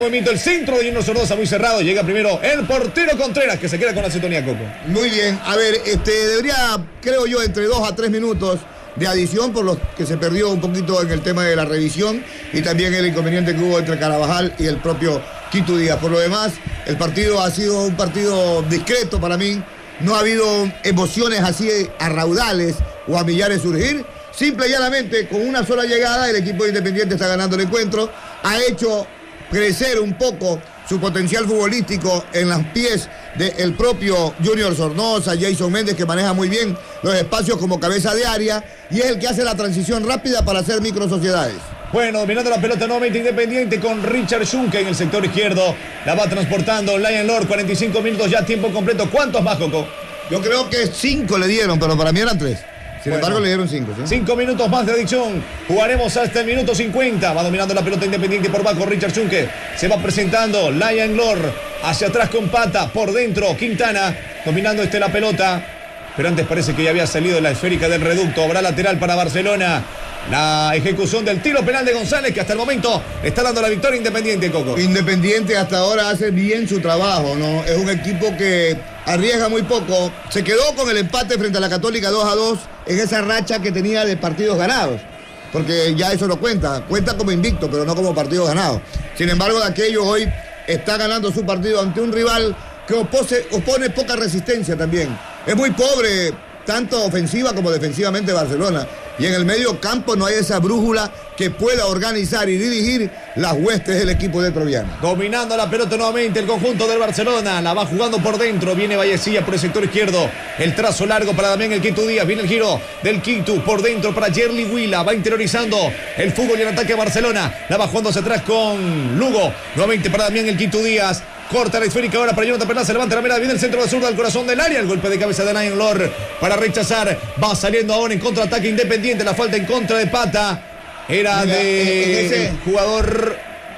Movimiento el centro de Junior Sornosa muy cerrado. Llega primero el portero Contreras, que se queda con la sintonía, Coco. Muy bien, a ver, debería, creo yo, entre 2 a 3 minutos de adición por los que se perdió un poquito en el tema de la revisión y también el inconveniente que hubo entre Carabajal y el propio Quito Díaz. Por lo demás, el partido ha sido un partido discreto para mí. No ha habido emociones así a raudales o a millares surgir. Simple y llanamente, con una sola llegada, el equipo de Independiente está ganando el encuentro. Ha hecho crecer un poco su potencial futbolístico en los pies del propio Junior Sornosa, Jason Méndez, que maneja muy bien los espacios como cabeza de área y es el que hace la transición rápida para hacer microsociedades. Bueno, dominando la pelota nuevamente Independiente con Richard Junque en el sector izquierdo. La va transportando Lion Lord, 45 minutos ya, tiempo completo. ¿Cuántos más, Coco? Yo creo que 5 le dieron, pero para mí eran 3. Sin embargo, le dieron 5. ¿sí? 5 minutos más de adicción. Jugaremos hasta el minuto 50. Va dominando la pelota Independiente por bajo. Richard Junque se va presentando. Lion Lord hacia atrás con Pata. Por dentro Quintana dominando la pelota. Pero antes parece que ya había salido de la esférica del reducto. Habrá lateral para Barcelona. La ejecución del tiro penal de González, que hasta el momento está dando la victoria Independiente, Coco. Independiente hasta ahora hace bien su trabajo, ¿no? Es un equipo que arriesga muy poco. Se quedó con el empate frente a la Católica 2-2 en esa racha que tenía de partidos ganados. Porque ya eso no cuenta. Cuenta como invicto, pero no como partidos ganados. Sin embargo, de aquello hoy está ganando su partido ante un rival que opone poca resistencia también. Es muy pobre, tanto ofensiva como defensivamente Barcelona. Y en el medio campo no hay esa brújula que pueda organizar y dirigir las huestes del equipo de Troviano. Dominando la pelota nuevamente el conjunto del Barcelona. La va jugando por dentro. Viene Vallecilla por el sector izquierdo. El trazo largo para Damián el Quito Díaz. Viene el giro del Quito por dentro para Yerli Huila. Va interiorizando el fútbol y el ataque a Barcelona. La va jugando hacia atrás con Lugo. Nuevamente para Damián el Quito Díaz. Corta la esférica ahora para Jonathan Perlaza. Levanta la mirada. Viene el centro de zurda al corazón del área. El golpe de cabeza de Lion Lord para rechazar. Va saliendo ahora en contraataque Independiente. La falta en contra de Pata. Era de jugador.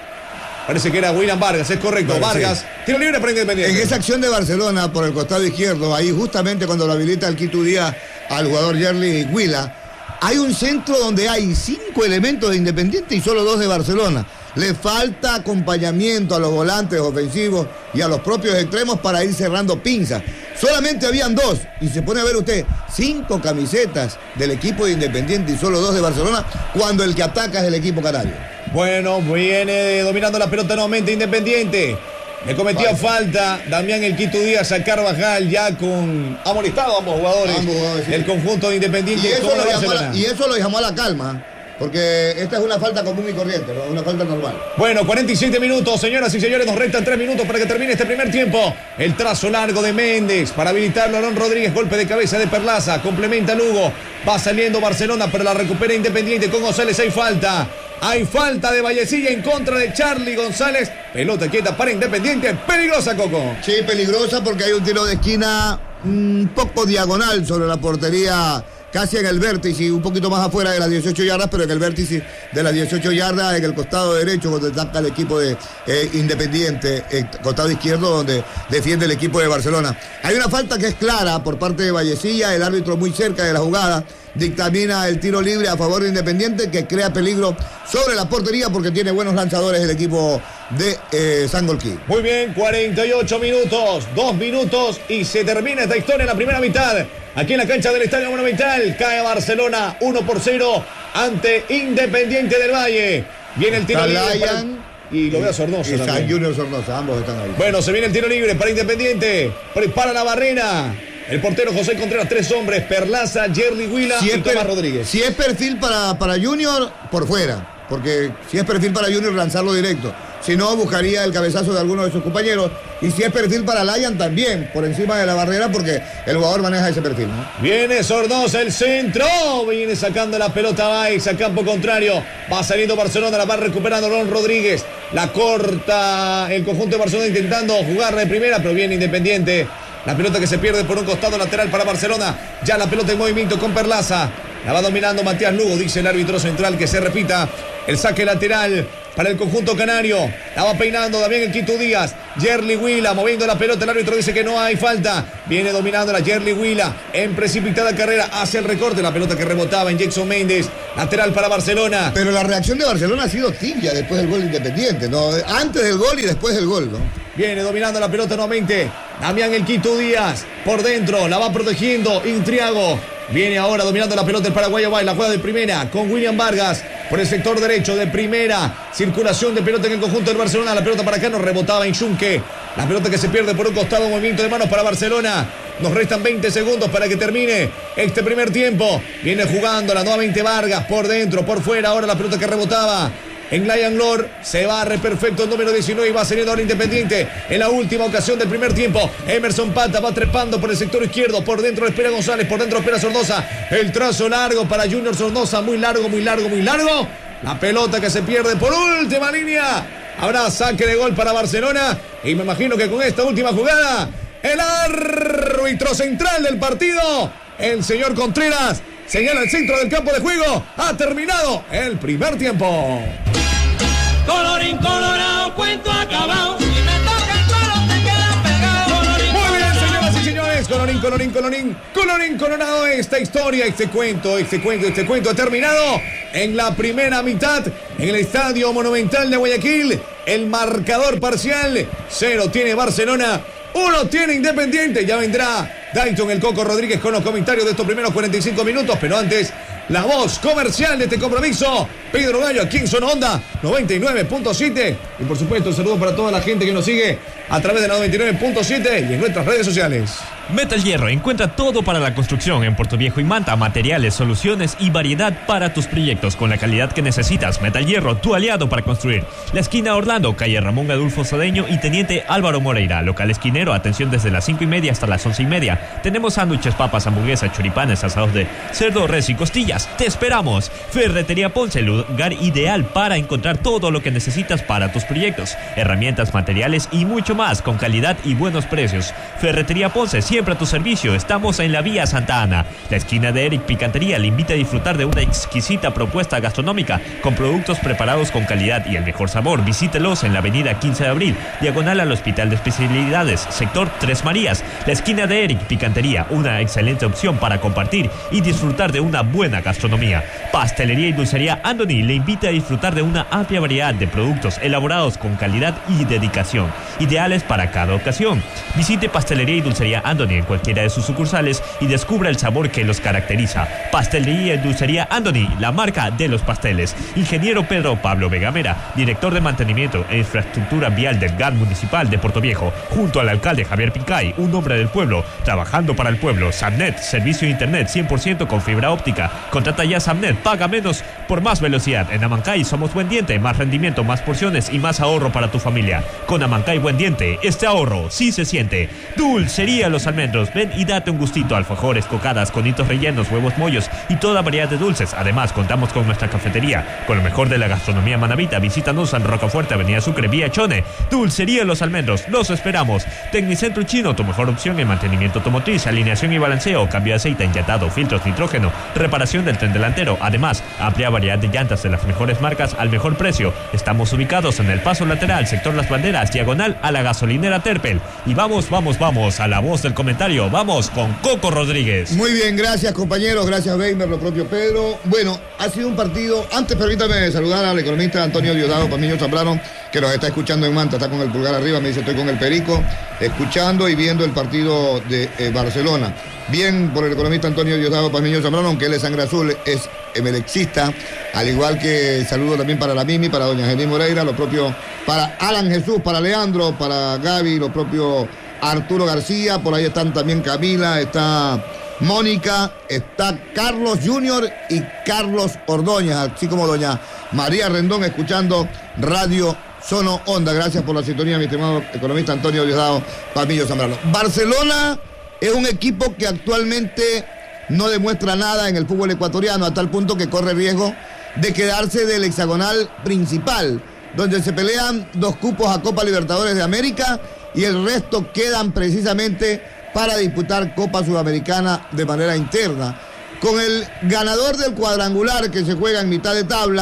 Parece que era William Vargas. Es correcto. Bueno, Vargas. Sí. Tiro libre para Independiente. En esa acción de Barcelona por el costado izquierdo. Ahí justamente cuando lo habilita el Quito Díaz al jugador Yerli Huila. Hay un centro donde hay 5 elementos de Independiente y solo 2 de Barcelona. Le falta acompañamiento a los volantes ofensivos y a los propios extremos para ir cerrando pinzas. Solamente habían 2, y se pone a ver usted, 5 camisetas del equipo de Independiente y solo 2 de Barcelona, cuando el que ataca es el equipo canario. Bueno, viene dominando la pelota nuevamente Independiente. Le cometía falta Damián el Quito Díaz a Carvajal, ya con amonestado ambos jugadores sí. Del conjunto de Independiente. Y eso lo llamó a la calma. Porque esta es una falta común y corriente, ¿no? Una falta normal. Bueno, 47 minutos, señoras y señores, nos restan 3 minutos para que termine este primer tiempo. El trazo largo de Méndez para habilitarlo a Aaron Rodríguez, golpe de cabeza de Perlaza, complementa Lugo, va saliendo Barcelona, pero la recupera Independiente con González, hay falta. Hay falta de Vallecilla en contra de Charlie González. Pelota quieta para Independiente, peligrosa, Coco. Sí, peligrosa porque hay un tiro de esquina un poco diagonal sobre la portería. Casi en el vértice, un poquito más afuera de las 18 yardas, pero en el vértice de las 18 yardas, en el costado derecho, donde ataca el equipo de Independiente, el costado izquierdo, donde defiende el equipo de Barcelona. Hay una falta que es clara por parte de Vallecilla, el árbitro muy cerca de la jugada, dictamina el tiro libre a favor de Independiente, que crea peligro sobre la portería porque tiene buenos lanzadores el equipo de Sangolquí. Muy bien, 48 minutos, 2 minutos y se termina esta historia en la primera mitad. Aquí en la cancha del Estadio Monumental, cae Barcelona 1-0 ante Independiente del Valle. Viene el tiro libre y lo veo a Sornosa. Y San Junior Sornosa, ambos están ahí. Bueno, se viene el tiro libre para Independiente. Prepara la barrera. El portero José Contreras, 3 hombres, Perlaza, Yerli Huila y Tomás Rodríguez. Si es perfil para Junior, por fuera. Porque si es perfil para Junior, lanzarlo directo. Si no, buscaría el cabezazo de alguno de sus compañeros. Y si es perfil para Lion, también, por encima de la barrera, porque el jugador maneja ese perfil, ¿no? Viene Sornosa, el centro. Viene sacando la pelota Baez a campo contrario. Va saliendo Barcelona, la va recuperando Ron Rodríguez. La corta el conjunto de Barcelona intentando jugar de primera, pero viene Independiente. La pelota que se pierde por un costado lateral para Barcelona. Ya la pelota en movimiento con Perlaza. La va dominando Matías Lugo, dice el árbitro central, que se repita el saque lateral para el conjunto canario. La va peinando también el Quito Díaz. Yerli Huila moviendo la pelota. El árbitro dice que no hay falta. Viene dominando la Yerli Huila en precipitada carrera hacia el recorte. La pelota que rebotaba en Jackson Méndez. Lateral para Barcelona. Pero la reacción de Barcelona ha sido tibia después del gol de Independiente, ¿no? Antes del gol y después del gol, ¿no? Viene dominando la pelota nuevamente Damián el Quito Díaz. Por dentro la va protegiendo Intriago. Viene ahora dominando la pelota el paraguayo. La juega de primera con William Vargas por el sector derecho de primera. Circulación de pelota en el conjunto del Barcelona. La pelota para acá, nos rebotaba en Junque. La pelota que se pierde por un costado. Movimiento de manos para Barcelona. Nos restan 20 segundos para que termine este primer tiempo. Viene jugándola nuevamente Vargas por dentro, por fuera. Ahora la pelota que rebotaba en Lion Lord. Se barre perfecto el número 19 y va saliendo ahora Independiente en la última ocasión del primer tiempo. Emerson Pata va trepando por el sector izquierdo. Por dentro espera González, por dentro espera Sornosa. El trazo largo para Junior Sornosa. Muy largo, muy largo, muy largo. La pelota que se pierde por última línea. Habrá saque de gol para Barcelona. Y me imagino que con esta última jugada, el árbitro central del partido, el señor Contreras, señala el centro del campo de juego. Ha terminado el primer tiempo. Colorín colorado, cuento acabado. Si me toca el suelo te queda pegado. Muy bien, señoras y señores. Colorín colorado. Esta historia, este cuento ha terminado en la primera mitad en el Estadio Monumental de Guayaquil. El marcador parcial: 0 tiene Barcelona, 1 tiene Independiente. Ya vendrá Dayton el Coco Rodríguez con los comentarios de estos primeros 45 minutos. Pero antes, la voz comercial de este compromiso, Pedro Gallo, aquí en Zona Onda 99.7. Y por supuesto, un saludo para toda la gente que nos sigue a través de la 99.7 y en nuestras redes sociales. Metal Hierro, encuentra todo para la construcción en Puerto Viejo y Manta, materiales, soluciones y variedad para tus proyectos con la calidad que necesitas. Metal Hierro, tu aliado para construir. La esquina Orlando, calle Ramón Adolfo Cedeño y Teniente Álvaro Moreira. Local esquinero, atención desde las 5:30 hasta las 11:30. Tenemos sándwiches, papas, hamburguesas, choripanes, asados de cerdo, res y costillas. ¡Te esperamos! Ferretería Ponce, el lugar ideal para encontrar todo lo que necesitas para tus proyectos. Herramientas, materiales y mucho más con calidad y buenos precios. Ferretería Ponce, siempre a tu servicio. Estamos en la vía Santa Ana. La esquina de Eric Picantería le invita a disfrutar de una exquisita propuesta gastronómica con productos preparados con calidad y el mejor sabor. Visítelos en la avenida 15 de abril, diagonal al Hospital de Especialidades, sector Tres Marías. La esquina de Eric Picantería, una excelente opción para compartir y disfrutar de una buena gastronomía. Pastelería y Dulcería Anthony le invita a disfrutar de una amplia variedad de productos elaborados con calidad y dedicación, ideales para cada ocasión. Visite Pastelería y Dulcería Anthony en cualquiera de sus sucursales y descubra el sabor que los caracteriza. Pastelería y Dulcería Anthony, la marca de los pasteles. Ingeniero Pedro Pablo Vegamera, director de mantenimiento e infraestructura vial del GAN municipal de Puerto Viejo, junto al alcalde Javier Pincay, un hombre del pueblo, trabajando para el pueblo. Sabnet, servicio de internet 100% con fibra óptica. Contrata ya Sabnet, paga menos por más velocidad. En Amancay somos Buen Diente, más rendimiento, más porciones y más ahorro para tu familia. Con Amancay Buen Diente, este ahorro sí se siente. Dulcería Los Almendros, ven y date un gustito. Alfajores, cocadas, conitos rellenos, huevos mollos y toda variedad de dulces. Además, contamos con nuestra cafetería, con lo mejor de la gastronomía manabita. Visítanos en Rocafuerte, Avenida Sucre, vía Chone. Dulcería Los Almendros, los esperamos. Tecnicentro Chino, tu mejor opción en mantenimiento automotriz, alineación y balanceo, cambio de aceite, inyectado, filtros, nitrógeno, reparación del tren delantero. Además, amplia variedad de llantas de las mejores marcas al mejor precio. Estamos ubicados en el paso lateral, sector Las Banderas, diagonal a la gasolinera Terpel. Y vamos a la voz del comentario. Vamos con Coco Rodríguez. Muy bien, gracias compañeros, gracias Weimer, lo propio Pedro. Bueno, ha sido un partido. Antes permítame saludar al economista Antonio Diosdado Pamiño Zambrano, que nos está escuchando en Manta, está con el pulgar arriba, me dice estoy con el perico, escuchando y viendo el partido de Barcelona. Bien por el economista Antonio Diosdado Pamiño Zambrano, aunque él es sangre azul, es emelexista, al igual que saludo también para la Mimi, para doña Jenny Moreira, lo propio para Alan Jesús, para Leandro, para Gaby, lo propio Arturo García, por ahí están también Camila, está Mónica, está Carlos Junior y Carlos Ordóñez, así como doña María Rendón escuchando Radio Zona Onda. Gracias por la sintonía, mi estimado economista Antonio Diosdado Pamillo Zambrano. Barcelona es un equipo que actualmente no demuestra nada en el fútbol ecuatoriano, a tal punto que corre riesgo de quedarse del hexagonal principal, donde se pelean 2 cupos a Copa Libertadores de América y el resto quedan precisamente para disputar Copa Sudamericana de manera interna. Con el ganador del cuadrangular que se juega en mitad de tabla,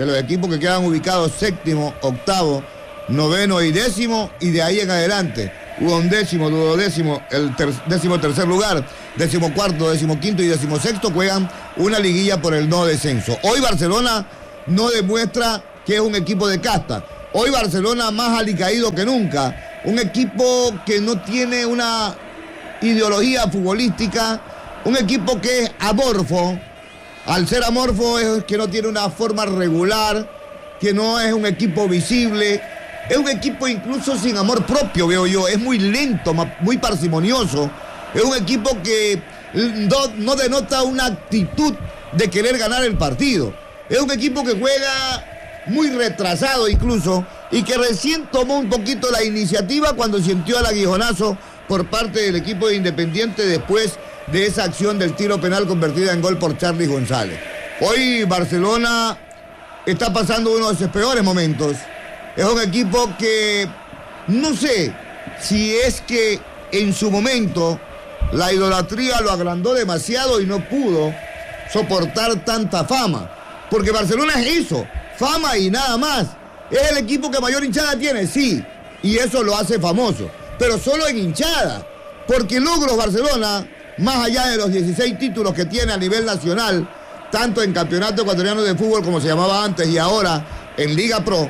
de los equipos que quedan ubicados séptimo, octavo, noveno y décimo, y de ahí en adelante, undécimo, duodécimo, el décimo tercer lugar, décimo cuarto, décimo quinto y décimo sexto juegan una liguilla por el no descenso. Hoy Barcelona no demuestra que es un equipo de casta. Hoy Barcelona más alicaído que nunca. Un equipo que no tiene una ideología futbolística. Un equipo que es amorfo. Al ser amorfo es que no tiene una forma regular, que no es un equipo visible. Es un equipo incluso sin amor propio, veo yo. Es muy lento, muy parsimonioso. Es un equipo que no denota una actitud de querer ganar el partido. Es un equipo que juega muy retrasado incluso y que recién tomó un poquito la iniciativa cuando sintió el aguijonazo por parte del equipo de Independiente después de esa acción del tiro penal convertida en gol por Charly González. Hoy Barcelona está pasando uno de sus peores momentos. Es un equipo que no sé si es que en su momento la idolatría lo agrandó demasiado y no pudo soportar tanta fama. Porque Barcelona es eso, fama y nada más. ¿Es el equipo que mayor hinchada tiene? Sí, y eso lo hace famoso, pero solo en hinchada. Porque logros Barcelona, más allá de los 16 títulos que tiene a nivel nacional, tanto en Campeonato Ecuatoriano de Fútbol como se llamaba antes y ahora en Liga Pro,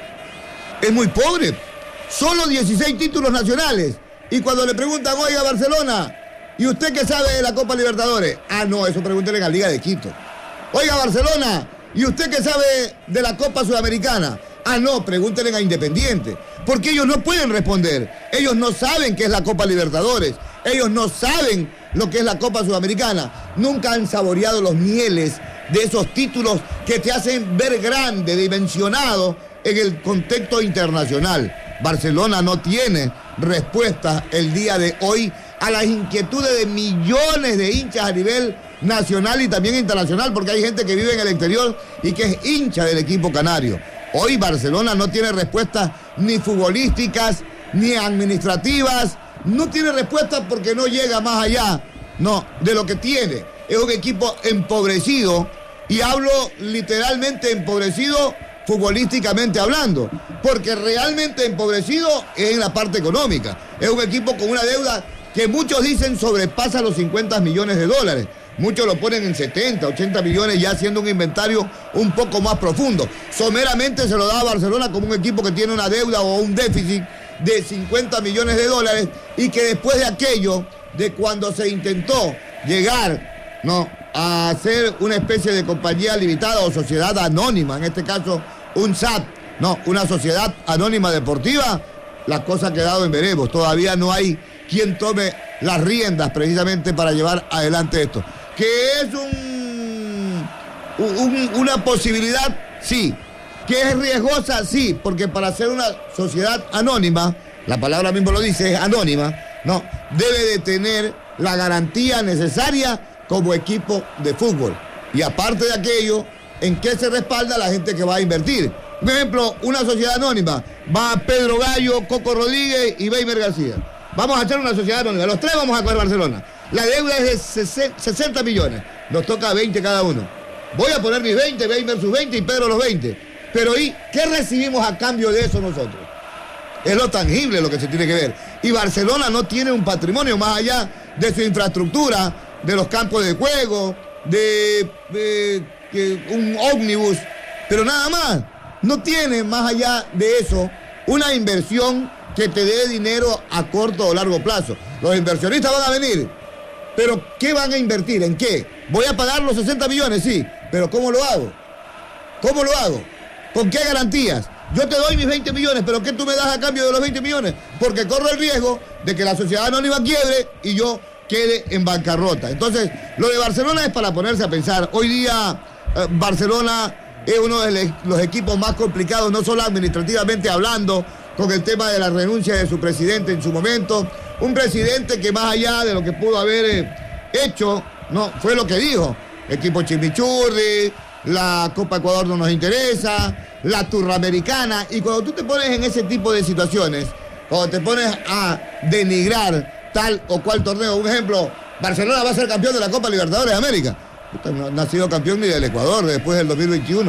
es muy pobre. Solo 16 títulos nacionales. Y cuando le preguntan, oiga Barcelona, ¿y usted qué sabe de la Copa Libertadores? Ah, no, eso pregúntele a la Liga de Quito. Oiga Barcelona, ¿y usted qué sabe de la Copa Sudamericana? Ah, no, pregúntenle a Independiente. Porque ellos no pueden responder. Ellos no saben qué es la Copa Libertadores. Ellos no saben lo que es la Copa Sudamericana. Nunca han saboreado los mieles de esos títulos que te hacen ver grande, dimensionado en el contexto internacional. Barcelona no tiene respuesta el día de hoy a las inquietudes de millones de hinchas a nivel nacional y también internacional, porque hay gente que vive en el exterior y que es hincha del equipo canario. Hoy Barcelona no tiene respuestas ni futbolísticas, ni administrativas, no tiene respuestas porque no llega más allá, no, de lo que tiene. Es un equipo empobrecido, y hablo literalmente empobrecido futbolísticamente hablando, porque realmente empobrecido es en la parte económica. Es un equipo con una deuda que muchos dicen sobrepasa los 50 millones de dólares. Muchos lo ponen en 70, 80 millones, ya haciendo un inventario un poco más profundo. Someramente se lo da a Barcelona como un equipo que tiene una deuda o un déficit de 50 millones de dólares y que después de aquello, de cuando se intentó llegar, ¿no?, a hacer una especie de compañía limitada o sociedad anónima, en este caso un SAT, no, una sociedad anónima deportiva, la cosa ha quedado en veremos. Todavía no hay quien tome las riendas precisamente para llevar adelante esto. Que es una posibilidad, sí. Que es riesgosa, sí, porque para ser una sociedad anónima, la palabra mismo lo dice, es anónima, no, debe de tener la garantía necesaria como equipo de fútbol. Y aparte de aquello, ¿en qué se respalda la gente que va a invertir? Por ejemplo, una sociedad anónima, va Pedro Gallo, Coco Rodríguez y Weimer García. Vamos a hacer una sociedad anónima, los tres vamos a coger Barcelona. La deuda es de 60 millones, nos toca 20 cada uno. Voy a poner mis 20, Weimer sus 20 y Pedro los 20. Pero ¿y qué recibimos a cambio de eso nosotros? Es lo tangible lo que se tiene que ver. Y Barcelona no tiene un patrimonio más allá de su infraestructura, de los campos de juego, de un ómnibus, pero nada más. No tiene más allá de eso una inversión que te dé dinero a corto o largo plazo. Los inversionistas van a venir, pero ¿qué van a invertir? ¿En qué? ¿Voy a pagar los 60 millones? Sí, pero ¿cómo lo hago? ¿Cómo lo hago? ¿Con qué garantías? Yo te doy mis 20 millones, pero ¿qué tú me das a cambio de los 20 millones? Porque corro el riesgo de que la sociedad anónima quiebre y yo quede en bancarrota. Entonces, lo de Barcelona es para ponerse a pensar. Hoy día, Barcelona es uno de los equipos más complicados, no solo administrativamente hablando, con el tema de la renuncia de su presidente en su momento. Un presidente que más allá de lo que pudo haber hecho, no, fue lo que dijo. Equipo chimichurri, la Copa Ecuador no nos interesa, la turra americana. Y cuando tú te pones en ese tipo de situaciones, cuando te pones a denigrar tal o cual torneo, un ejemplo, Barcelona va a ser campeón de la Copa Libertadores de América. No ha sido campeón ni del Ecuador después del 2021.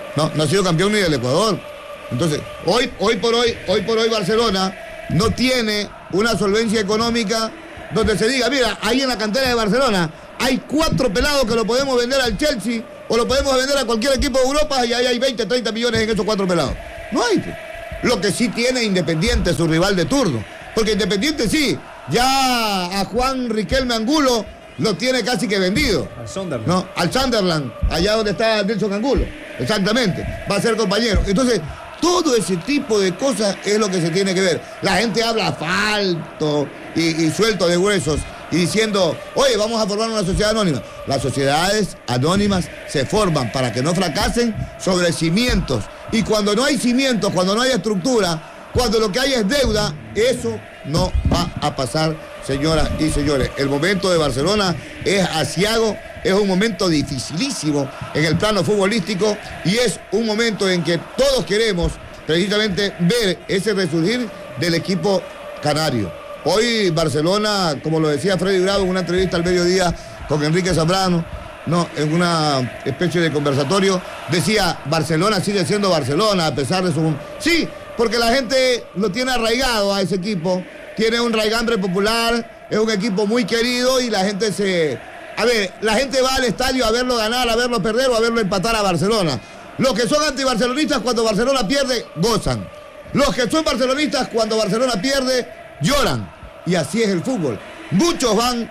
No ha sido campeón ni del Ecuador. Entonces, hoy por hoy Barcelona no tiene una solvencia económica donde se diga, mira, ahí en la cantera de Barcelona hay 4 pelados que lo podemos vender al Chelsea o lo podemos vender a cualquier equipo de Europa y ahí hay 20, 30 millones en esos 4 pelados. No hay. Lo que sí tiene Independiente, su rival de turno. Porque Independiente sí, ya a Juan Riquelme Angulo lo tiene casi que vendido. Al Sunderland. No, al Sunderland, allá donde está Nelson Angulo. Exactamente, va a ser compañero. Entonces, todo ese tipo de cosas es lo que se tiene que ver. La gente habla falto y suelto de huesos y diciendo, oye, vamos a formar una sociedad anónima. Las sociedades anónimas se forman para que no fracasen sobre cimientos. Y cuando no hay cimientos, cuando no hay estructura, cuando lo que hay es deuda, eso no va a pasar, señoras y señores. El momento de Barcelona es aciago, es un momento dificilísimo en el plano futbolístico y es un momento en que todos queremos precisamente ver ese resurgir del equipo canario. Hoy Barcelona, como lo decía Freddy Bravo en una entrevista al mediodía con Enrique Zambrano, en una especie de conversatorio, decía, Barcelona sigue siendo Barcelona a pesar de su... Sí, porque la gente lo tiene arraigado a ese equipo, tiene un raigambre popular, es un equipo muy querido y la gente se... A ver, la gente va al estadio a verlo ganar, a verlo perder o a verlo empatar a Barcelona. Los que son antibarcelonistas cuando Barcelona pierde, gozan. Los que son barcelonistas cuando Barcelona pierde, lloran. Y así es el fútbol. Muchos van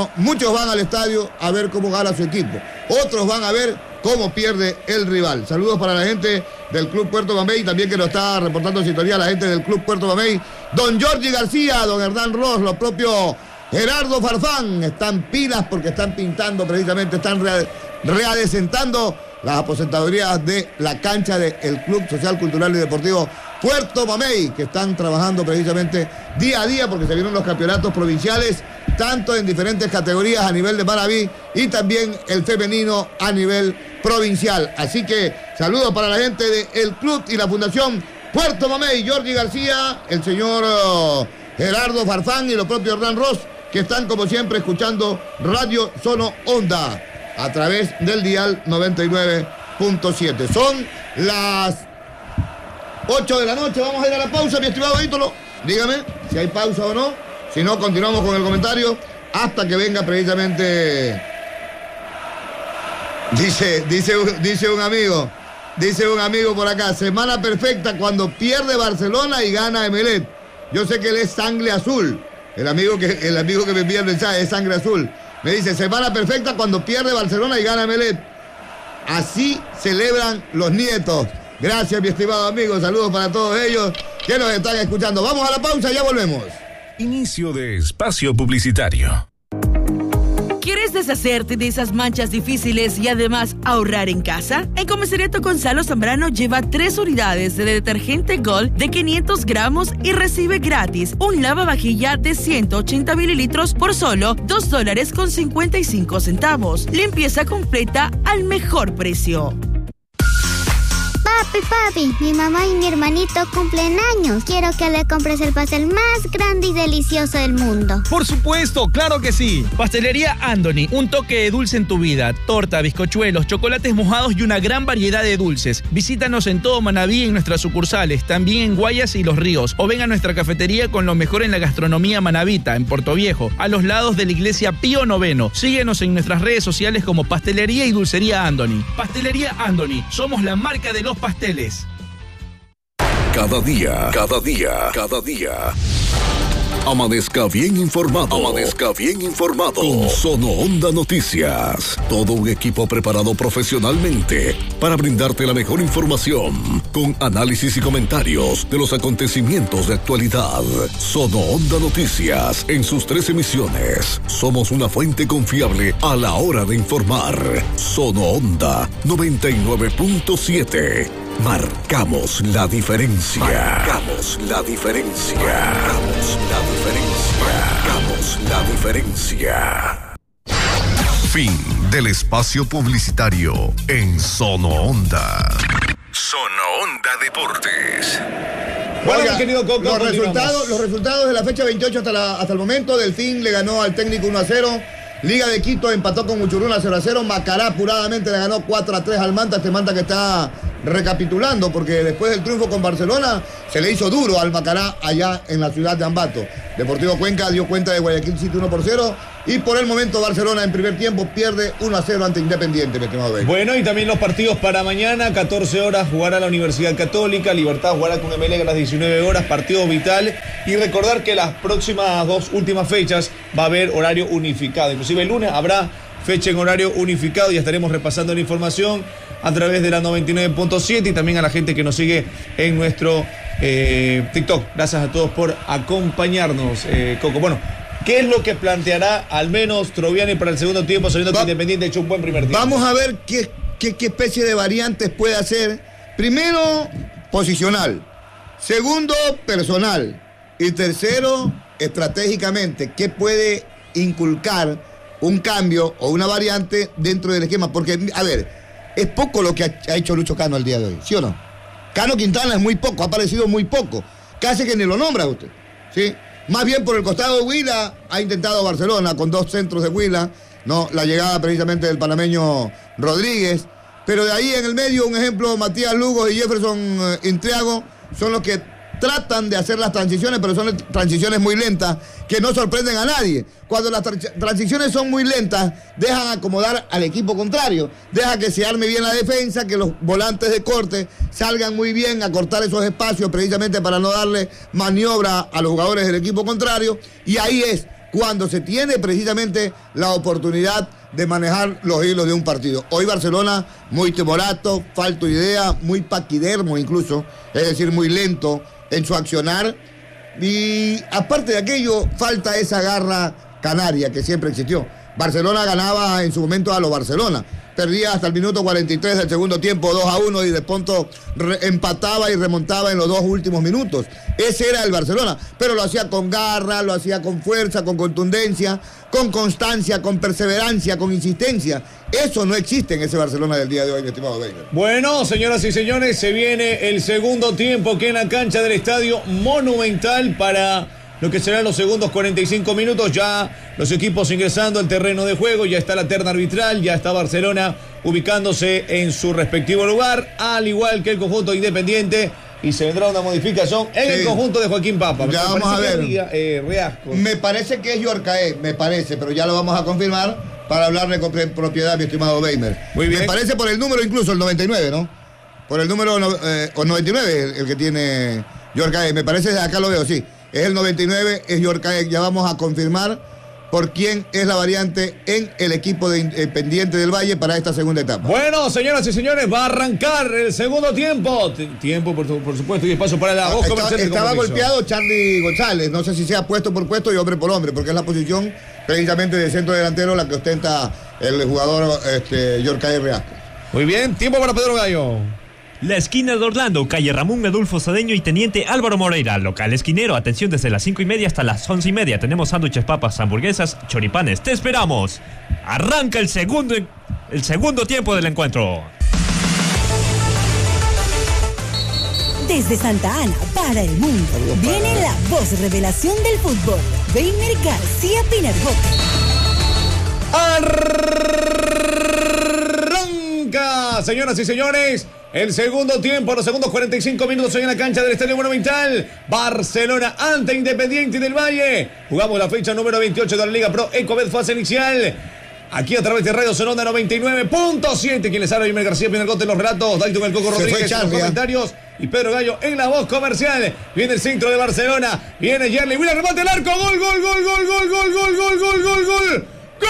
al estadio a ver cómo gana su equipo. Otros van a ver cómo pierde el rival. Saludos para la gente del Club Puerto Mamey, también que nos está reportando en sintonía la gente del Club Puerto Mamey. Don Jorge García, don Hernán Ross, los propios Gerardo Farfán, están pilas porque están pintando precisamente, están readecentando las aposentadorías de la cancha del Club Social, Cultural y Deportivo Puerto Mamey, que están trabajando precisamente día a día porque se vienen los campeonatos provinciales, tanto en diferentes categorías a nivel de Maraví y también el femenino a nivel provincial. Así que saludos para la gente del club y la Fundación Puerto Mamey, Jorge García, el señor Gerardo Farfán y los propios Hernán Ross, que están como siempre escuchando Radio Sono Onda a través del dial 99.7. Son las 8 de la noche, vamos a ir a la pausa, mi estimado Ítalo. Dígame si hay pausa o no. Si no, continuamos con el comentario hasta que venga precisamente... Dice un amigo por acá, semana perfecta cuando pierde Barcelona y gana Emelec. Yo sé que él es sangre azul. El amigo que me envía el mensaje es sangre azul. Me dice, semana perfecta cuando pierde Barcelona y gana Emelec. Así celebran los nietos. Gracias, mi estimado amigo. Saludos para todos ellos que nos están escuchando. Vamos a la pausa, ya volvemos. Inicio de espacio publicitario. ¿Quieres deshacerte de esas manchas difíciles y además ahorrar en casa? En Comisariato Gonzalo Zambrano lleva 3 unidades de detergente Gold de 500 gramos y recibe gratis un lavavajilla de 180 mililitros por solo $2.55. Limpieza completa al mejor precio. Papi, mi mamá y mi hermanito cumplen años. Quiero que le compres el pastel más grande y delicioso del mundo. Por supuesto, claro que sí. Pastelería Andoni, un toque de dulce en tu vida. Torta, bizcochuelos, chocolates mojados y una gran variedad de dulces. Visítanos en todo Manabí en nuestras sucursales, también en Guayas y Los Ríos. O ven a nuestra cafetería con lo mejor en la gastronomía manabita, en Puerto Viejo, a los lados de la iglesia Pío IX. Síguenos en nuestras redes sociales como Pastelería y Dulcería Andoni. Pastelería Andoni, somos la marca de los pasteles. Cada día. Amanezca bien informado. Con Sono Onda Noticias. Todo un equipo preparado profesionalmente para brindarte la mejor información, con análisis y comentarios de los acontecimientos de actualidad. Sono Onda Noticias, en sus 3 emisiones. Somos una fuente confiable a la hora de informar. Sono Onda 99.7. Marcamos la diferencia. Fin del espacio publicitario en Sono Onda. Sono Onda Deportes. Bueno, Oiga, querido Coco, los resultados de la fecha 28 hasta el momento. Delfín le ganó al Técnico 1-0. Liga de Quito empató con Muchuruna 0-0. Macará apuradamente le ganó 4-3 al Manta. Este Manta que está recapitulando, porque después del triunfo con Barcelona se le hizo duro al Macará allá en la ciudad de Ambato. Deportivo Cuenca dio cuenta de Guayaquil City 1-0 y por el momento Barcelona en primer tiempo pierde 1-0 ante Independiente, mi estimado Bey. Bueno, y también los partidos para mañana, 14 horas jugará la Universidad Católica, Libertad jugará con Emelec a las 19 horas, partido vital, y recordar que las próximas dos últimas fechas va a haber horario unificado, inclusive el lunes habrá fecha en horario unificado y estaremos repasando la información a través de la 99.7 y también a la gente que nos sigue en nuestro TikTok. Gracias a todos por acompañarnos, Coco. Bueno, ¿qué es lo que planteará al menos Troviani para el segundo tiempo, sabiendo que Independiente ha hecho un buen primer tiempo? Vamos a ver qué especie de variantes puede hacer. Primero, posicional. Segundo, personal. Y tercero, estratégicamente, ¿qué puede inculcar un cambio o una variante dentro del esquema? Porque, a ver, es poco lo que ha hecho Lucho Cano el día de hoy, ¿sí o no? Cano Quintana es muy poco, ha aparecido muy poco. Casi que ni lo nombra usted, ¿sí? Más bien por el costado de Huila ha intentado Barcelona con 2 centros de Huila, ¿no? La llegada precisamente del panameño Rodríguez. Pero de ahí en el medio, un ejemplo, Matías Lugo y Jefferson Intriago son los que tratan de hacer las transiciones, pero son transiciones muy lentas que no sorprenden a nadie. Cuando las transiciones son muy lentas, dejan acomodar al equipo contrario, deja que se arme bien la defensa, que los volantes de corte salgan muy bien a cortar esos espacios precisamente para no darle maniobra a los jugadores del equipo contrario, y ahí es cuando se tiene precisamente la oportunidad de manejar los hilos de un partido. Hoy Barcelona muy timorato, falto de idea, muy paquidermo incluso, es decir, muy lento en su accionar, y aparte de aquello falta esa garra canaria que siempre existió. Barcelona ganaba en su momento a lo Barcelona, perdía hasta el minuto 43 del segundo tiempo 2-1 y de pronto empataba y remontaba en los 2 últimos minutos. Ese era el Barcelona, pero lo hacía con garra, lo hacía con fuerza, con contundencia, con constancia, con perseverancia, con insistencia. Eso no existe en ese Barcelona del día de hoy, mi estimado Weiner. Bueno, señoras y señores, se viene el segundo tiempo que en la cancha del Estadio Monumental para lo que serán los segundos 45 minutos, ya los equipos ingresando al terreno de juego, ya está la terna arbitral, ya está Barcelona ubicándose en su respectivo lugar, al igual que el conjunto Independiente, y se vendrá una modificación en el conjunto de Joaquín Papa. Ya vamos a ver. Reasco. Me parece que es Yorcaé, me parece, pero ya lo vamos a confirmar para hablarle con propiedad, mi estimado Weimer. Muy bien. Me parece por el número incluso, el 99, ¿no? Por el número 99 el que tiene Yorcaé, me parece, acá lo veo, sí. Es el 99, es Yorcaé. Ya vamos a confirmar por quién es la variante en el equipo de Independiente del Valle para esta segunda etapa. Bueno, señoras y señores, va a arrancar el segundo tiempo. Tiempo, por supuesto, y espacio para la voz comercial. Estaba golpeado Charly González. No sé si sea puesto por puesto y hombre por hombre, porque es la posición precisamente de centro delantero la que ostenta el jugador Yorcaé Reasco. Muy bien, tiempo para Pedro Gallo. La esquina de Orlando, calle Ramón Adolfo Sadeño y Teniente Álvaro Moreira. Local esquinero, atención desde las 5:30 hasta las 11:30. Tenemos sándwiches, papas, hamburguesas, choripanes. ¡Te esperamos! Arranca el segundo tiempo del encuentro. Desde Santa Ana para el mundo viene la voz revelación del fútbol. Weiner García Pinargot. Arranca, señoras y señores, el segundo tiempo, los segundos 45 minutos hoy en la cancha del Estadio Monumental. Barcelona ante Independiente del Valle. Jugamos la fecha número 28 de la Liga Pro Ecobet, fase inicial. Aquí a través de Radio Sononda 99.7. Quien les habla, Weiner García Pinargot en los relatos, Dalton el Coco Rodríguez en los comentarios y Pedro Gallo en la voz comercial. Viene el centro de Barcelona, viene Yerli Huila, remate el arco, gol, gol, gol, gol, gol, gol, gol, gol, gol, gol, gol. ¡Gol!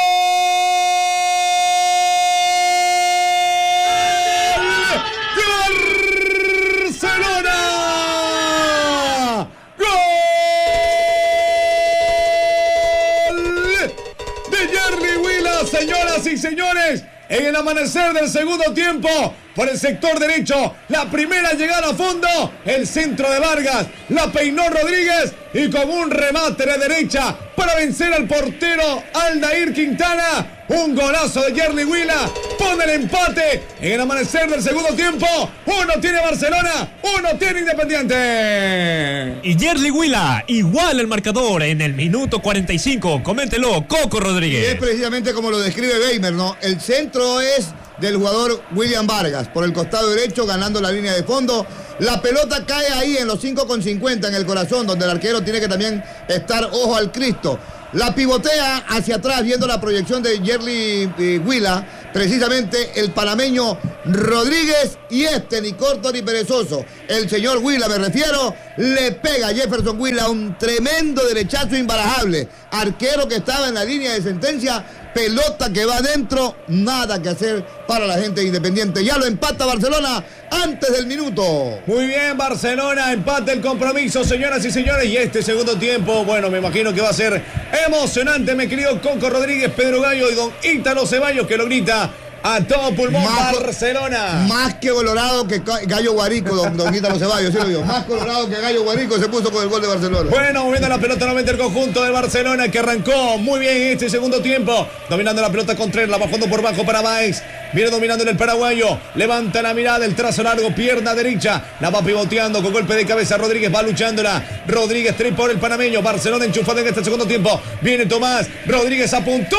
Señoras y señores, en el amanecer del segundo tiempo, por el sector derecho, la primera llegada a fondo, el centro de Vargas, la peinó Rodríguez y con un remate de derecha para vencer al portero Aldair Quintana, un golazo de Yerli Huila, pone el empate en el amanecer del segundo tiempo. Uno tiene Barcelona, uno tiene Independiente. Y Yerli Huila igual el marcador en el minuto 45. Coméntelo, Coco Rodríguez. Y es precisamente como lo describe Weiner, ¿no? El centro es del jugador William Vargas por el costado derecho, ganando la línea de fondo. La pelota cae ahí en los 5,50 en el corazón, donde el arquero tiene que también estar ojo al Cristo. La pivotea hacia atrás, viendo la proyección de Yerli Huila, precisamente el panameño Rodríguez, y ni corto ni perezoso, el señor Huila me refiero, le pega a Jefferson Huila un tremendo derechazo imbarajable. Arquero que estaba en la línea de sentencia, pelota que va adentro, nada que hacer para la gente Independiente. Ya lo empata Barcelona antes del minuto. Muy bien, Barcelona, empate el compromiso, señoras y señores. Y este segundo tiempo, bueno, me imagino que va a ser emocionante, mi querido Coco Rodríguez, Pedro Gallo y don Ítalo Ceballos, que lo grita a todo pulmón. Barcelona. Más que colorado que Gallo Guarico, don Ítalo Ceballos, sí lo digo. Más colorado que Gallo Guarico se puso con el gol de Barcelona. Bueno, moviendo la pelota nuevamente el conjunto de Barcelona, que arrancó muy bien en este segundo tiempo. Dominando la pelota Contreras, la bajando por bajo para Baez. Viene dominando en el paraguayo. Levanta la mirada, el trazo largo, pierna derecha. La va pivoteando con golpe de cabeza. Rodríguez va luchándola. Rodríguez, tres por el panameño. Barcelona enchufado en este segundo tiempo. Viene Tomás. Rodríguez apuntó.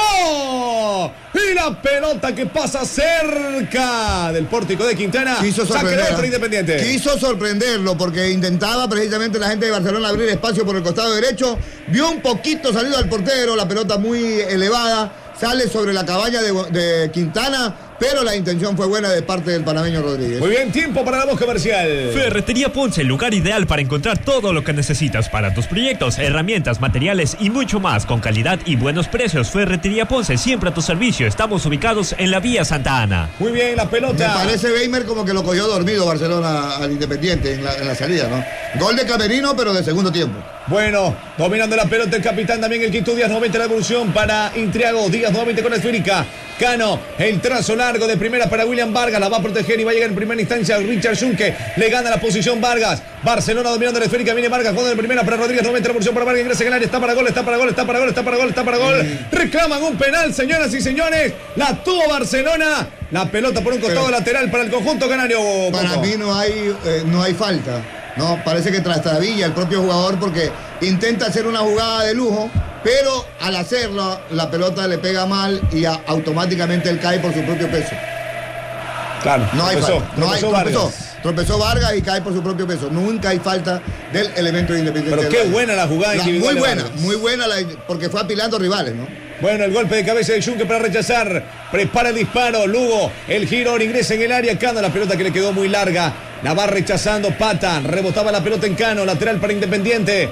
Y la pelota que pasa cerca del pórtico de Quintana. Quiso sorprender, Independiente. Quiso sorprenderlo porque intentaba precisamente la gente de Barcelona abrir espacio por el costado derecho. Vio un poquito salido al portero. La pelota muy elevada. Sale sobre la cabaña de Quintana, pero la intención fue buena de parte del panameño Rodríguez. Muy bien, tiempo para la voz comercial. Ferretería Ponce, el lugar ideal para encontrar todo lo que necesitas para tus proyectos, herramientas, materiales y mucho más, con calidad y buenos precios. Ferretería Ponce, siempre a tu servicio. Estamos ubicados en la vía Santa Ana. Muy bien, la pelota. Me parece Weimer como que lo cogió dormido Barcelona al Independiente en la salida, ¿no? Gol de Camerino, pero de segundo tiempo. Bueno, dominando la pelota el capitán también, el Quito Díaz, nuevamente la evolución para Intriago. Díaz nuevamente con la esférica. Cano, el trazo largo de primera para William Vargas, la va a proteger y va a llegar en primera instancia Richard Junque, le gana la posición Vargas. Barcelona dominando la esférica, viene Vargas jugando de primera para Rodríguez, nuevamente la evolución para Vargas, ingresa en el área, está para gol, está para gol, está para gol, está para gol, está para gol. Reclaman un penal, señoras y señores, la tuvo Barcelona, la pelota por un costado lateral para el conjunto canario. Para mí no hay falta. No, parece que trastabilla el propio jugador porque intenta hacer una jugada de lujo, pero al hacerlo la pelota le pega mal y automáticamente él cae por su propio peso. Claro, no hay falta. Tropezó Vargas y cae por su propio peso. Nunca hay falta del elemento de Independiente. Pero qué buena la jugada individual. Muy buena porque fue apilando rivales, ¿no? Bueno, el golpe de cabeza de Junque para rechazar. Prepara el disparo. Lugo, el giro, ingresa en el área. Cano, la pelota que le quedó muy larga. La va rechazando Patan. Rebotaba la pelota en Cano. Lateral para Independiente.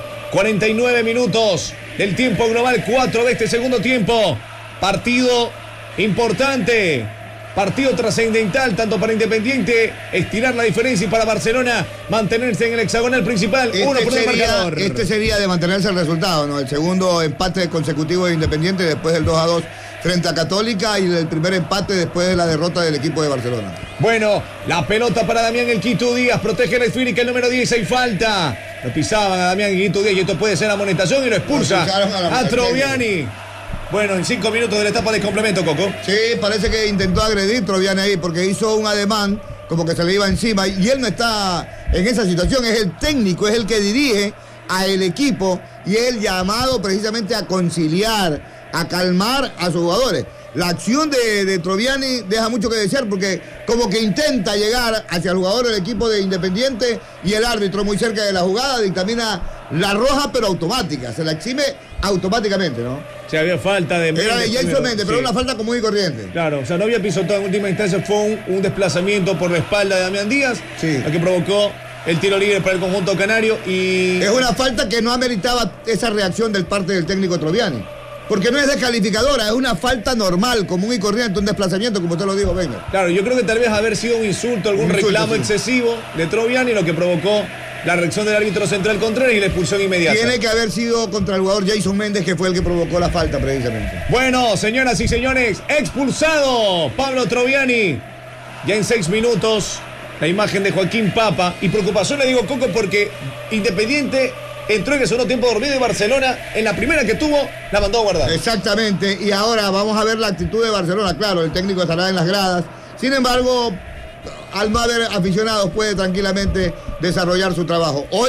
49 minutos del tiempo global. 4 de este segundo tiempo. Partido importante. Partido trascendental tanto para Independiente estirar la diferencia y para Barcelona mantenerse en el hexagonal principal. Uno por el marcador. Este sería de mantenerse el resultado, ¿no? El segundo empate consecutivo de Independiente después del 2-2 frente a Católica y el primer empate después de la derrota del equipo de Barcelona. Bueno, la pelota para Damián El Quito Díaz, protege la esférica el número 10, hay falta. Lo pisaban a Damián El Quito Díaz y esto puede ser amonestación y lo expulsa a Troviani. Bueno, en 5 minutos de la etapa de complemento, Coco. Sí, parece que intentó agredir Troviani ahí porque hizo un ademán como que se le iba encima y él no está en esa situación, es el técnico, es el que dirige al equipo y es el llamado precisamente a conciliar, a calmar a sus jugadores. La acción de Troviani deja mucho que desear porque como que intenta llegar hacia el jugador del equipo de Independiente y el árbitro muy cerca de la jugada dictamina la roja pero automática, se la exime automáticamente, ¿no? O sea, había falta de Méndez. Era de Jason Méndez, pero una falta común y corriente. Claro, o sea, no había pisotado en última instancia, fue un desplazamiento por la espalda de Damián Díaz, lo que provocó el tiro libre para el conjunto canario y... Es una falta que no ameritaba esa reacción del parte del técnico Troviani. Porque no es descalificadora, es una falta normal, común y corriente, un desplazamiento, como usted lo dijo, venga. Claro, yo creo que tal vez haber sido un insulto, algún reclamo excesivo de Troviani, lo que provocó la reacción del árbitro central Contreras y la expulsión inmediata. Tiene que haber sido contra el jugador Jason Méndez, que fue el que provocó la falta precisamente. Bueno, señoras y señores, expulsado Pablo Troviani. Ya en 6 minutos, la imagen de Joaquín Papa. Y preocupación le digo, Coco, porque Independiente entró en el segundo tiempo dormido y Barcelona, en la primera que tuvo, la mandó a guardar. Exactamente, y ahora vamos a ver la actitud de Barcelona. Claro, el técnico estará en las gradas. Sin embargo, al no haber aficionados, puede tranquilamente desarrollar su trabajo. Hoy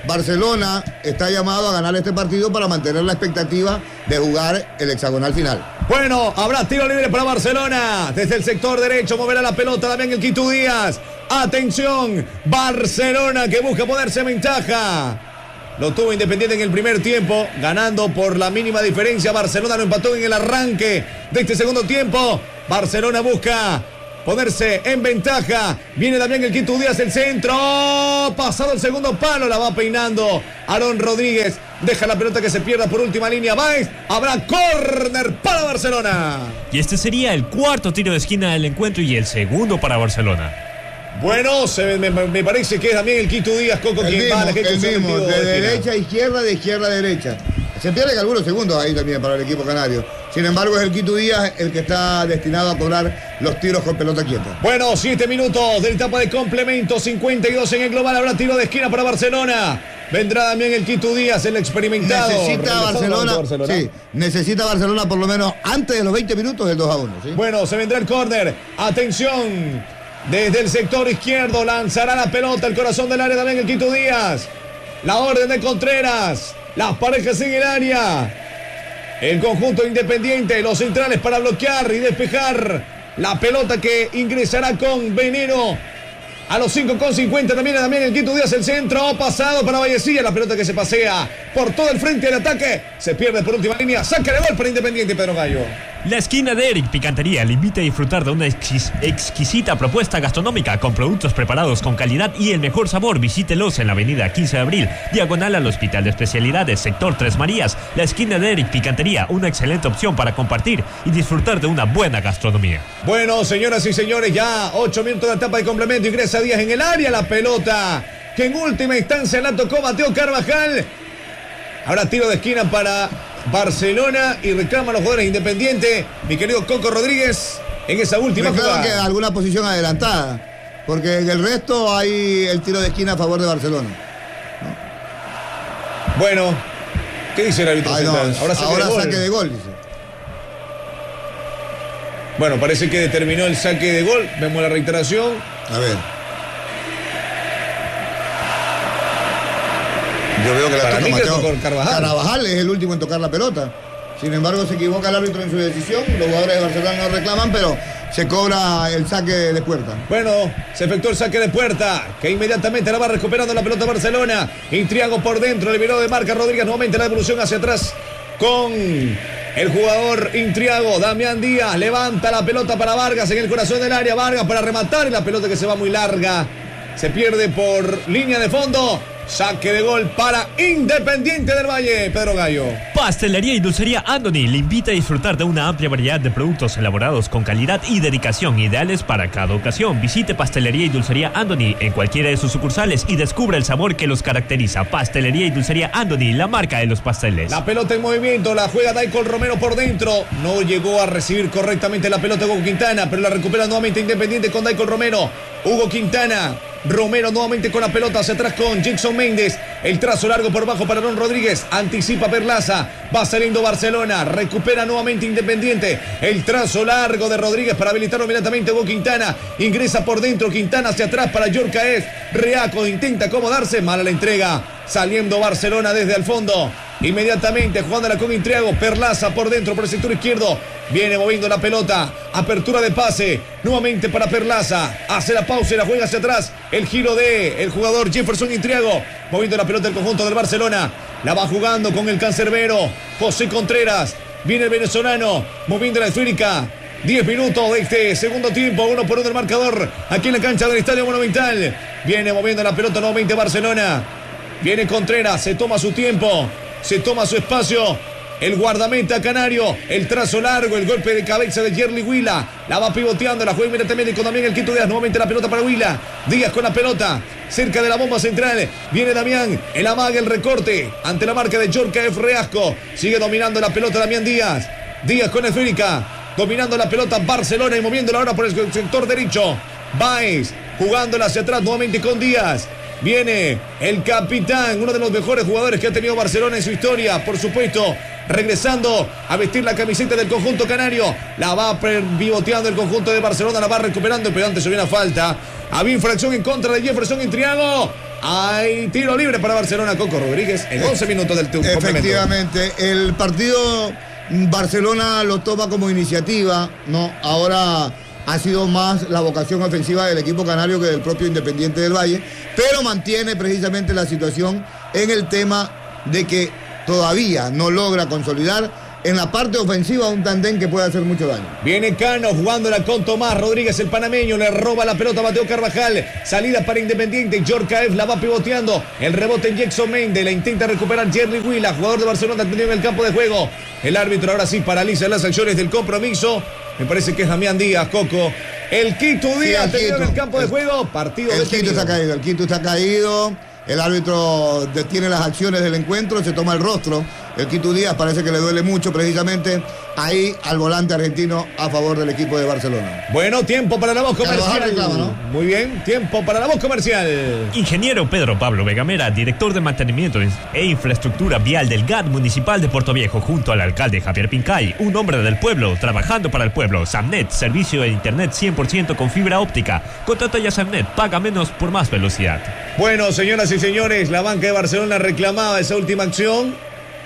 Barcelona está llamado a ganar este partido para mantener la expectativa de jugar el hexagonal final. Bueno, habrá tiro libre para Barcelona. Desde el sector derecho moverá la pelota también el Quito Díaz. Atención, Barcelona que busca ponerse en ventaja. Lo tuvo Independiente en el primer tiempo, ganando por la mínima diferencia. Barcelona lo empató en el arranque de este segundo tiempo. Barcelona busca ponerse en ventaja. Viene también el Quito Díaz, el centro. Pasado el segundo palo, la va peinando Aarón Rodríguez. Deja la pelota que se pierda por última línea. Baez, habrá córner para Barcelona. Y este sería el cuarto tiro de esquina del encuentro y el segundo para Barcelona. Bueno, me parece que es también el Quito Díaz, Coco, quien va a la ejecución de derecha a izquierda, de izquierda a derecha. Se pierden algunos segundos ahí también para el equipo canario. Sin embargo, es el Quito Díaz el que está destinado a cobrar los tiros con pelota quieta. Bueno, 7 minutos de la etapa de complemento, 52 en el global. Habrá tiro de esquina para Barcelona. Vendrá también el Quito Díaz, el experimentado. Necesita Barcelona. Sí, necesita Barcelona por lo menos antes de los 20 minutos del 2-1. ¿sí? Bueno, se vendrá el córner. Atención. Desde el sector izquierdo lanzará la pelota al corazón del área también el Quito Díaz. La orden de Contreras. Las parejas en el área. El conjunto Independiente, los centrales para bloquear y despejar. La pelota que ingresará con veneno. A los 5:50 también el Quito Díaz, el centro pasado para Vallecilla. La pelota que se pasea por todo el frente del ataque. Se pierde por última línea. Saque de gol para Independiente, Pedro Gallo. La esquina de Eric Picantería le invita a disfrutar de una exquisita propuesta gastronómica con productos preparados con calidad y el mejor sabor. Visítelos en la avenida 15 de abril, diagonal al Hospital de Especialidades, sector Tres Marías. La esquina de Eric Picantería, una excelente opción para compartir y disfrutar de una buena gastronomía. Bueno, señoras y señores, ya 8 minutos de etapa de complemento. Ingresa Díaz en el área, la pelota que en última instancia la tocó Mateo Carvajal. Habrá tiro de esquina para Barcelona y reclama a los jugadores Independiente, mi querido Coco Rodríguez, en esa última jugada. Que alguna posición adelantada, porque en el resto hay el tiro de esquina a favor de Barcelona. ¿No? Bueno, ¿qué dice el árbitro central? No, ahora saque de gol, dice. Bueno, parece que determinó el saque de gol. Vemos la reiteración. A ver. Yo veo que la toca Mateo Carvajal es el último en tocar la pelota. Sin embargo, se equivoca el árbitro en su decisión. Los jugadores de Barcelona no reclaman, pero se cobra el saque de puerta. Bueno, se efectuó el saque de puerta, que inmediatamente la va recuperando la pelota Barcelona. Intriago por dentro, el virado de marca Rodríguez. Nuevamente la devolución hacia atrás con el jugador Intriago. Damián Díaz levanta la pelota para Vargas en el corazón del área. Vargas para rematar y la pelota que se va muy larga. Se pierde por línea de fondo. Saque de gol para Independiente del Valle, Pedro Gallo. Pastelería y Dulcería Andoni le invita a disfrutar de una amplia variedad de productos elaborados con calidad y dedicación, ideales para cada ocasión. Visite Pastelería y Dulcería Andoni en cualquiera de sus sucursales y descubra el sabor que los caracteriza. Pastelería y Dulcería Andoni, la marca de los pasteles. La pelota en movimiento, la juega Daicol Romero por dentro. No llegó a recibir correctamente la pelota Hugo Quintana, pero la recupera nuevamente Independiente con Daicol Romero. Hugo Quintana. Romero nuevamente con la pelota hacia atrás con Jackson Méndez. El trazo largo por bajo para Aarón Rodríguez. Anticipa Perlaza. Va saliendo Barcelona. Recupera nuevamente Independiente. El trazo largo de Rodríguez para habilitarlo inmediatamente Hugo Quintana. Ingresa por dentro. Quintana hacia atrás para Yorcaez. Reaco intenta acomodarse. Mala la entrega. Saliendo Barcelona desde el fondo. Inmediatamente jugándola con Intriago. Perlaza por dentro por el sector izquierdo. Viene moviendo la pelota. Apertura de pase. Nuevamente para Perlaza. Hace la pausa y la juega hacia atrás. El giro de el jugador Jefferson Intriago. Moviendo la pelota del conjunto del Barcelona. La va jugando con el cancerbero José Contreras. Viene el venezolano. Moviendo la esférica. 10 minutos de este segundo tiempo. 1-1 el marcador. Aquí en la cancha del Estadio Monumental. Viene moviendo la pelota nuevamente Barcelona. Viene Contreras. Se toma su tiempo. Se toma su espacio. El guardameta canario, el trazo largo, el golpe de cabeza de Yerli Huila. La va pivoteando, la juega inmediatamente con también el Quito Díaz. Nuevamente la pelota para Huila. Díaz con la pelota, cerca de la bomba central. Viene Damián, el amague, el recorte. Ante la marca de Yorcaez Reasco. Sigue dominando la pelota Damián Díaz. Díaz con esférica. Dominando la pelota Barcelona y moviéndola ahora por el sector derecho. Baez, jugándola hacia atrás nuevamente con Díaz. Viene el capitán, uno de los mejores jugadores que ha tenido Barcelona en su historia, por supuesto, regresando a vestir la camiseta del conjunto canario. La va pivoteando el conjunto de Barcelona, la va recuperando, pero antes se viene a falta. Había infracción en contra de Jefferson Intriago. Hay tiro libre para Barcelona, Coco Rodríguez, en 11 minutos del tiempo. Efectivamente, el partido Barcelona lo toma como iniciativa, ¿no? Ahora ha sido más la vocación ofensiva del equipo canario que del propio Independiente del Valle, pero mantiene precisamente la situación en el tema de que todavía no logra consolidar en la parte ofensiva un tandem que puede hacer mucho daño. Viene Cano jugándola con Tomás Rodríguez, el panameño, le roba la pelota a Mateo Carvajal, salida para Independiente, Yorkaev la va pivoteando, el rebote en Jackson Méndez, la intenta recuperar Jerry Huila, jugador de Barcelona atendido en el campo de juego. El árbitro ahora sí paraliza las acciones del compromiso, me parece que es Damián Díaz, Coco. El Quito Díaz atendido en el campo de juego, partido el Quito está caído, el Quito está caído. El árbitro detiene las acciones del encuentro, se toma el rostro. El Quito Díaz parece que le duele mucho precisamente ahí al volante argentino a favor del equipo de Barcelona. Bueno, tiempo para la voz comercial. Reclama, ¿no? Muy bien, tiempo para la voz comercial. Ingeniero Pedro Pablo Vegamera, director de mantenimiento e infraestructura vial del GAT municipal de Puerto Viejo, junto al alcalde Javier Pincay, un hombre del pueblo, trabajando para el pueblo. Samnet, servicio de internet 100% con fibra óptica. Contrata ya Samnet, paga menos por más velocidad. Bueno, señoras y señores, la banca de Barcelona reclamaba esa última acción.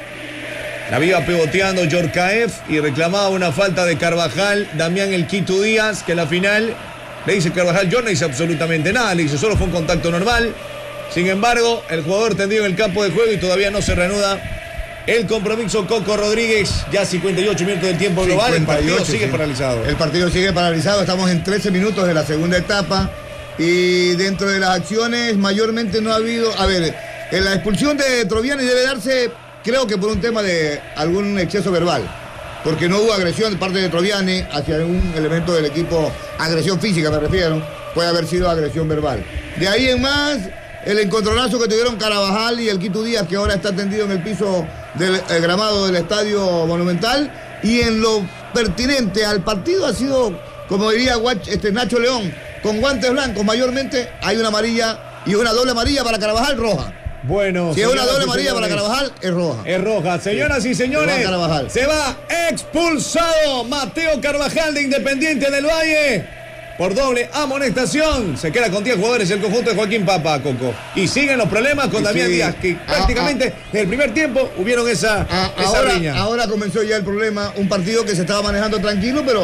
La iba pivoteando Yorkaev y reclamaba una falta de Carvajal, Damián el Quito Díaz, que en la final le dice Carvajal, yo no hice absolutamente nada, le dice, solo fue un contacto normal. Sin embargo, el jugador tendido en el campo de juego y todavía no se reanuda el compromiso. Coco Rodríguez, ya 58 minutos del tiempo global, 58, el partido sigue paralizado. El partido sigue paralizado, estamos en 13 minutos de la segunda etapa y dentro de las acciones mayormente no ha habido, en la expulsión de Troviani debe darse, creo que por un tema de algún exceso verbal, porque no hubo agresión de parte de Troviani hacia un elemento del equipo, agresión física me refiero, puede haber sido agresión verbal. De ahí en más, el encontronazo que tuvieron Carvajal y el Quito Díaz, que ahora está tendido en el piso del gramado del Estadio Monumental, y en lo pertinente al partido ha sido, como diría Nacho León, con guantes blancos, mayormente hay una amarilla y una doble amarilla para Carvajal, roja. Bueno, si es una doble amarilla para Carvajal, es roja. Es roja. Señoras y señores, se va expulsado Mateo Carvajal de Independiente del Valle por doble amonestación. Se queda con 10 jugadores el conjunto de Joaquín Papa, Coco. Y siguen los problemas con Damián Díaz, que prácticamente desde el primer tiempo hubieron esa riña. Ahora comenzó ya el problema, un partido que se estaba manejando tranquilo, pero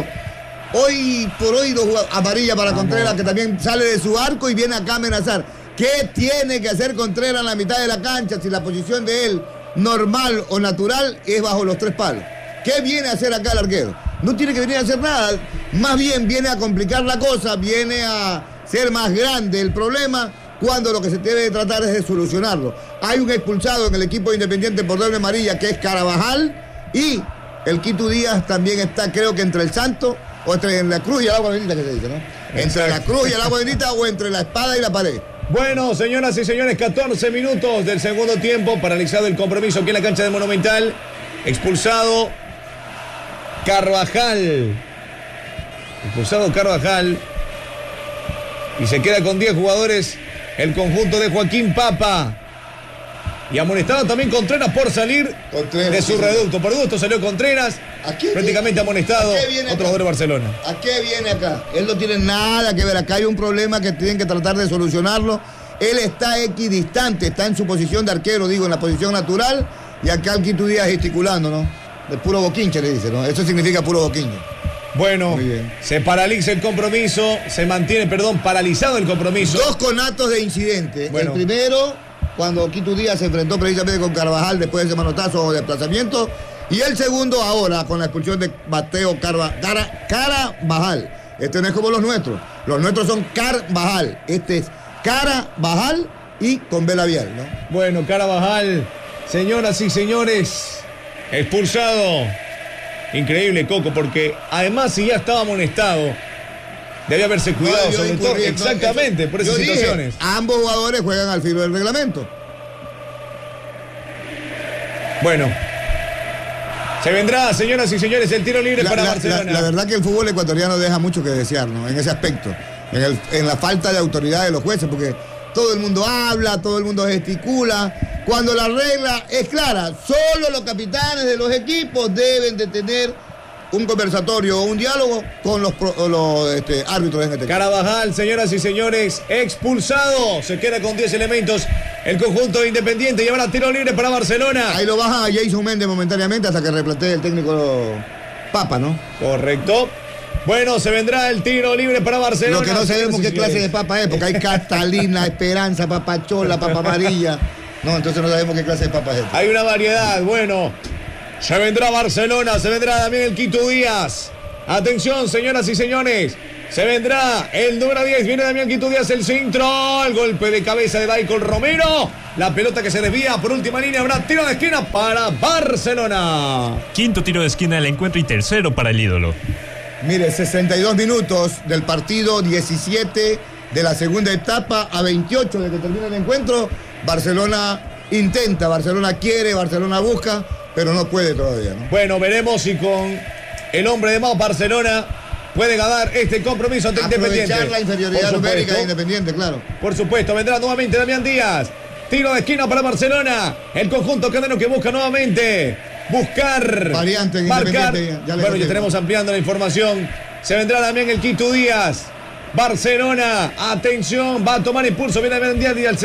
hoy por hoy amarilla para Contreras, que también sale de su arco y viene acá a amenazar. ¿Qué tiene que hacer Contreras en la mitad de la cancha si la posición de él, normal o natural, es bajo los 3 palos? ¿Qué viene a hacer acá el arquero? No tiene que venir a hacer nada, más bien viene a complicar la cosa, viene a ser más grande el problema, cuando lo que se debe tratar es de solucionarlo. Hay un expulsado en el equipo Independiente por doble amarilla, que es Carvajal, y el Quito Díaz también está, creo que entre el santo, o entre la cruz y el agua bendita, que se dice, ¿no? Exacto. Entre la cruz y el agua bendita, o entre la espada y la pared. Bueno, señoras y señores, 14 minutos del segundo tiempo, paralizado el compromiso aquí en la cancha del Monumental. Expulsado Carvajal. Y se queda con 10 jugadores el conjunto de Joaquín Papa. Y amonestado también Contreras por salir de su reducto. Por gusto salió Contreras, prácticamente amonestado otro jugador de Barcelona. ¿A qué viene acá? Él no tiene nada que ver. Acá hay un problema que tienen que tratar de solucionarlo. Él está equidistante, está en su posición de arquero, digo, en la posición natural. Y acá el Quito Díaz gesticulando, ¿no? De puro boquinche le dice, ¿no? Eso significa puro boquinche. Bueno, se paraliza el compromiso, se mantiene, paralizado el compromiso. 2 conatos de incidente. Bueno. El primero, cuando Quito Díaz se enfrentó precisamente con Carvajal después de ese manotazo o desplazamiento. Y el segundo ahora, con la expulsión de Mateo Carvajal. Este no es como los nuestros. Los nuestros son Carvajal. Este es Carvajal y con vela vial, ¿no? Bueno, Carvajal, señoras y señores, expulsado. Increíble, Coco, porque además si ya estaba amonestado, debe haberse cuidado, sobre todo, exactamente, por esas situaciones. Ambos jugadores juegan al filo del reglamento. Bueno, se vendrá, señoras y señores, el tiro libre para Barcelona. La verdad que el fútbol ecuatoriano deja mucho que desear, ¿no? En ese aspecto, en la falta de autoridad de los jueces, porque todo el mundo habla, todo el mundo gesticula, cuando la regla es clara. Solo los capitanes de los equipos deben de tener un conversatorio o un diálogo con los árbitros en este caso. Carabajal, señoras y señores, expulsado. Se queda con 10 elementos el conjunto de Independiente y ahora tiro libre para Barcelona. Ahí lo baja a Jason Méndez momentáneamente hasta que replantee el técnico Papa, ¿no? Correcto. Bueno, se vendrá el tiro libre para Barcelona. Lo que no sabemos qué clase de papa es, porque hay Catalina, Esperanza, Papachola, Papa Amarilla. No, entonces no sabemos qué clase de papa es esta. Hay una variedad, bueno. Se vendrá Barcelona, se vendrá también el Quito Díaz. Atención, señoras y señores. Se vendrá el número 10, viene Damián Quito Díaz, el centro. El golpe de cabeza de Daicol Romero. La pelota que se desvía por última línea. Habrá tiro de esquina para Barcelona. Quinto tiro de esquina del encuentro y tercero para el ídolo. Mire, 62 minutos del partido, 17 de la segunda etapa, a 28 de que termina el encuentro. Barcelona intenta, Barcelona quiere, Barcelona busca, pero no puede todavía, ¿no? Bueno, veremos si con el hombre de más Barcelona puede ganar este compromiso ante Independiente. Aprovechar la inferioridad numérica de Independiente, claro. Por supuesto, vendrá nuevamente Damián Díaz. Tiro de esquina para Barcelona. El conjunto canero que busca nuevamente buscar, variante en marcar. Ya Ya tenemos ampliando la información. Se vendrá también el Quito Díaz. Barcelona, atención, va a tomar impulso. Viene Damián Díaz y al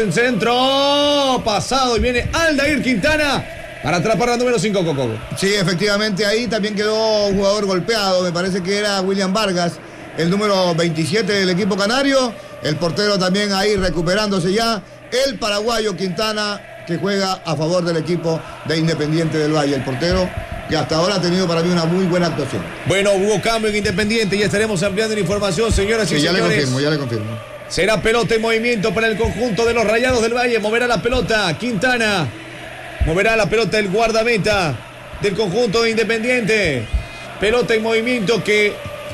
centro. Pasado y viene Aldair Quintana para atrapar la número 5, Coco. Sí, efectivamente, ahí también quedó un jugador golpeado. Me parece que era William Vargas, el número 27 del equipo canario. El portero también ahí recuperándose ya. El paraguayo Quintana, que juega a favor del equipo de Independiente del Valle. El portero que hasta ahora ha tenido para mí una muy buena actuación. Bueno, hubo cambio en Independiente. Ya estaremos ampliando la información, señoras y señores. Ya le confirmo. Será pelota en movimiento para el conjunto de los Rayados del Valle. Moverá la pelota Quintana. Moverá la pelota el guardameta del conjunto de Independiente. Pelota en movimiento que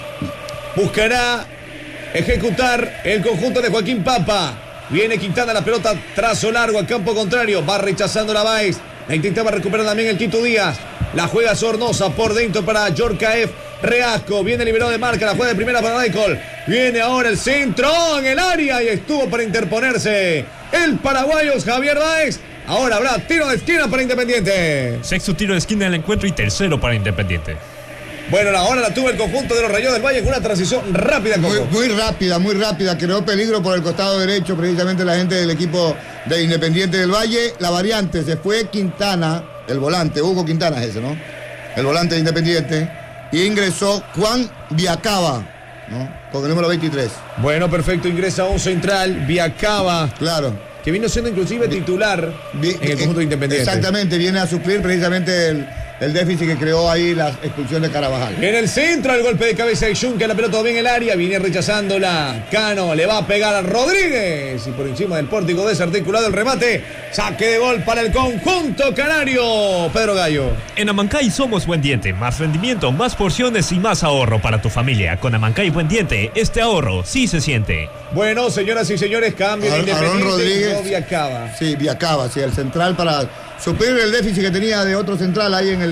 buscará ejecutar el conjunto de Joaquín Papa. Viene Quintana, la pelota trazo largo al campo contrario. Va rechazando la Baez. La intentaba recuperar también el Quito Díaz. La juega Sornosa por dentro para Yorkaev Reasco. Viene liberado de marca. La juega de primera para Daicol. Viene ahora el centro en el área y estuvo para interponerse el paraguayo Javier Baez. Ahora habrá tiro de esquina para Independiente. Sexto tiro de esquina del encuentro y tercero para Independiente. Bueno, ahora la tuvo el conjunto de los Rayados del Valle con una transición rápida. Muy rápida. Creó peligro por el costado derecho precisamente la gente del equipo de Independiente del Valle. La variante, se fue Quintana, el volante, Hugo Quintana es ese, ¿no? El volante de Independiente. Y ingresó Juan Viacaba, ¿no? Con el número 23. Bueno, perfecto, ingresa un central, Viacaba. Claro. Que vino siendo inclusive titular en el conjunto de Independiente. Exactamente, viene a suplir precisamente el déficit que creó ahí la expulsión de Carabajal. En el centro, el golpe de cabeza de Juncker, la pelota bien en el área, viene rechazándola. Cano le va a pegar a Rodríguez y por encima del pórtico desarticulado el remate. Saque de gol para el conjunto canario. Pedro Gallo. En Amancay somos Buen Diente. Más rendimiento, más porciones y más ahorro para tu familia. Con Amancay Buen Diente, este ahorro sí se siente. Bueno, señoras y señores, cambio de Independiente. Rodríguez. Viacaba. Sí, Viacaba, sí, el central para suplir el déficit que tenía de otro central ahí en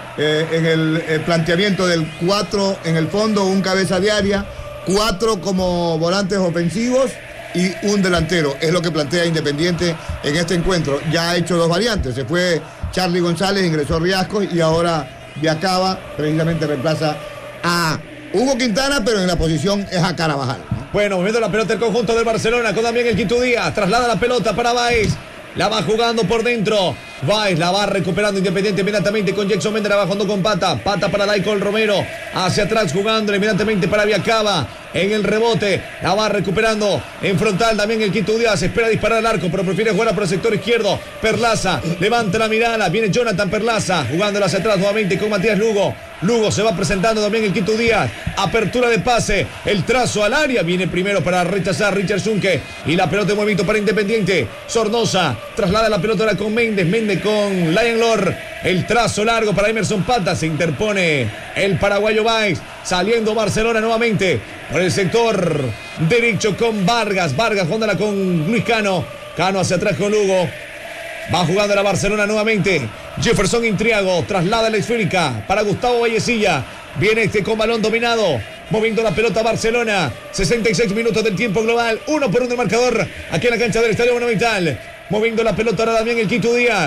el planteamiento del 4 en el fondo, un cabeza de área, 4 como volantes ofensivos y un delantero. Es lo que plantea Independiente en este encuentro. Ya ha hecho 2 variantes. Se fue Charly González, ingresó Riascos y ahora Viacaba precisamente reemplaza a Hugo Quintana, pero en la posición es a Carabajal, ¿no? Bueno, moviendo la pelota el conjunto del Barcelona con también el Quito Díaz. Traslada la pelota para Baez. La va jugando por dentro. Baez la va recuperando Independiente inmediatamente con Jackson Méndez. La va jugando con Pata. Pata para Daicol Romero. Hacia atrás jugando inmediatamente para Viacaba. En el rebote. La va recuperando en frontal también el Quito Díaz. Espera disparar al arco, pero prefiere jugar por el sector izquierdo. Perlaza levanta la mirada. Viene Jonathan Perlaza jugándola hacia atrás nuevamente con Matías Lugo. Lugo se va presentando también el Quito Díaz. Apertura de pase. El trazo al área. Viene primero para rechazar Richard Zunke. Y la pelota de movimiento para Independiente. Sornosa traslada la pelota ahora con Méndez. Méndez con Lion Lord. El trazo largo para Emerson Pata. Se interpone el paraguayo Baez. Saliendo Barcelona nuevamente por el sector derecho con Vargas. Vargas jugándola con Luis Cano. Cano hacia atrás con Lugo. Va jugando la Barcelona nuevamente. Jefferson Intriago traslada la esférica para Gustavo Vallecilla. Viene con balón dominado. Moviendo la pelota Barcelona. 66 minutos del tiempo global. 1-1 el marcador aquí en la cancha del Estadio Monumental. Moviendo la pelota ahora también el Quito Díaz.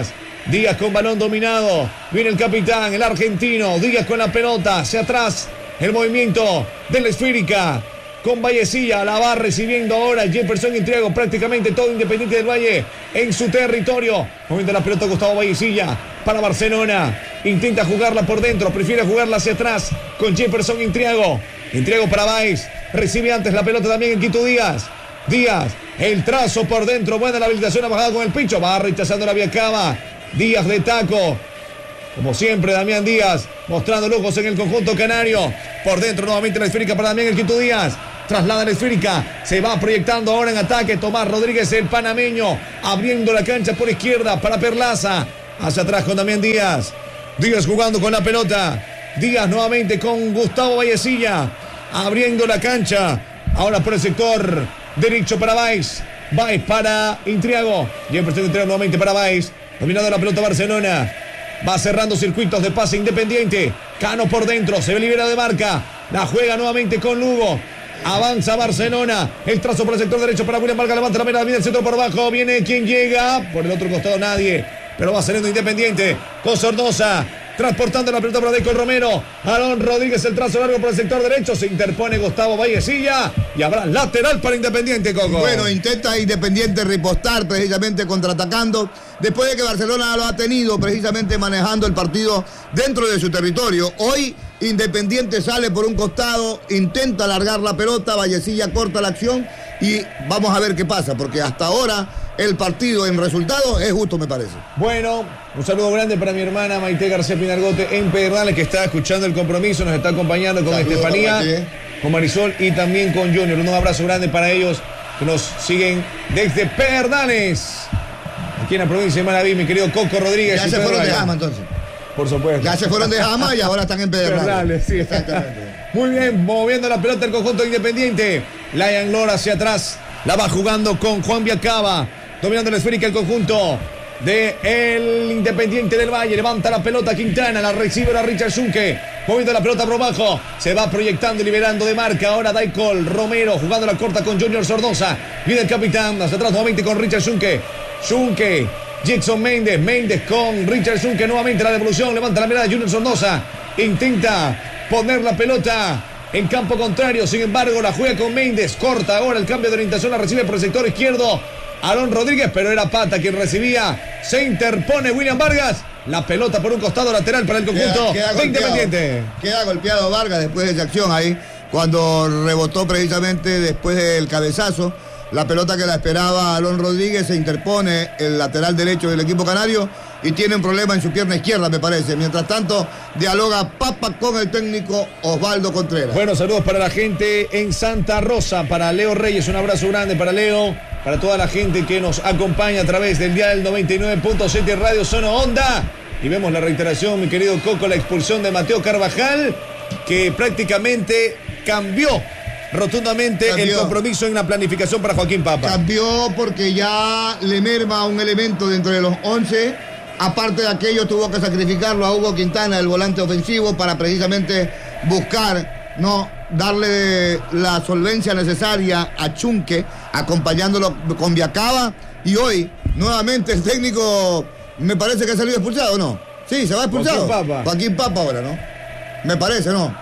Díaz con balón dominado. Viene el capitán, el argentino. Díaz con la pelota. Hacia atrás. El movimiento de la esférica. Con Vallecilla. La va recibiendo ahora Jefferson Intriago. Prácticamente todo Independiente del Valle en su territorio. Movimiento de la pelota Gustavo Vallecilla para Barcelona. Intenta jugarla por dentro. Prefiere jugarla hacia atrás con Jefferson Intriago. Intriago para Baez. Recibe antes la pelota también en Quito Díaz. Díaz. El trazo por dentro. Buena la habilitación. Ha bajado con el pincho. Va rechazando la Viacaba. Díaz de taco. Como siempre, Damián Díaz mostrando lujos en el conjunto canario. Por dentro nuevamente la esférica para Damián el Quito Díaz. Traslada la esférica. Se va proyectando ahora en ataque. Tomás Rodríguez, el panameño. Abriendo la cancha por izquierda para Perlaza. Hacia atrás con Damián Díaz. Díaz jugando con la pelota. Díaz nuevamente con Gustavo Vallecilla. Abriendo la cancha. Ahora por el sector derecho para Baez. Baez para Intriago. Jefferson Intriago nuevamente para Baez. Dominando la pelota Barcelona. Va cerrando circuitos de pase Independiente. Cano por dentro. Se libera de marca. La juega nuevamente con Lugo. Avanza Barcelona. El trazo por el sector derecho para William Vargas. Levanta la mirada. Viene el centro por abajo. Viene quien llega. Por el otro costado nadie. Pero va saliendo Independiente. Con Sornosa. Transportando la pelota para Deco Romero. Alon Rodríguez, el trazo largo por el sector derecho. Se interpone Gustavo Vallecilla. Y habrá lateral para Independiente, Coco. Bueno, intenta Independiente ripostar precisamente contraatacando. Después de que Barcelona lo ha tenido precisamente manejando el partido dentro de su territorio. Hoy Independiente sale por un costado, intenta alargar la pelota. Vallecilla corta la acción. Y vamos a ver qué pasa, porque hasta ahora el partido en resultado es justo, me parece. Bueno, un saludo grande para mi hermana Maite García Pinargote en Pedernales, que está escuchando el compromiso, nos está acompañando con Estefanía, con Marisol y también con Junior. Un abrazo grande para ellos que nos siguen desde Pedernales, aquí en la provincia de Manabí, mi querido Coco Rodríguez. Ya se fueron de Jama entonces. Por supuesto. Ya se fueron de Jama y ahora están en Pedernales. Sí, exactamente. Muy bien, moviendo la pelota el conjunto Independiente. Lion Lora hacia atrás. La va jugando con Juan Viacaba. Dominando la esférica el conjunto de el Independiente del Valle. Levanta la pelota Quintana. La recibe ahora Richard Junque. Moviendo la pelota por abajo. Se va proyectando y liberando de marca. Ahora Daicol Romero jugando la corta con Junior Sornosa. Viene el capitán. Hacia atrás nuevamente con Richard Junque. Junque. Jackson Méndez. Méndez con Richard Junque. Nuevamente la devolución. Levanta la mirada de Junior Sornosa. Intenta poner la pelota en campo contrario. Sin embargo, la juega con Méndez. Corta ahora el cambio de orientación. La recibe por el sector izquierdo Alon Rodríguez, pero era Pata quien recibía. Se interpone William Vargas. La pelota por un costado lateral para el conjunto de Independiente. Queda golpeado Vargas después de esa acción ahí, cuando rebotó precisamente después del cabezazo. La pelota que la esperaba Alon Rodríguez, se interpone el lateral derecho del equipo canario y tiene un problema en su pierna izquierda, me parece. Mientras tanto, dialoga Papa con el técnico Osvaldo Contreras. Bueno, saludos para la gente en Santa Rosa, para Leo Reyes, un abrazo grande para Leo, para toda la gente que nos acompaña a través del dial 99.7 Radio Zona Onda. Y vemos la reiteración, mi querido Coco, la expulsión de Mateo Carvajal, que prácticamente cambió rotundamente el compromiso en la planificación para Joaquín Papa. Cambió porque ya le merma un elemento dentro de los 11. Aparte de aquello, tuvo que sacrificarlo a Hugo Quintana, el volante ofensivo, para precisamente buscar, no darle la solvencia necesaria a Chunque, acompañándolo con Viacaba. Y hoy, nuevamente, el técnico, me parece que ha salido expulsado, ¿no? Sí, se va expulsado. Joaquín Papa ahora, ¿no? Me parece, ¿no?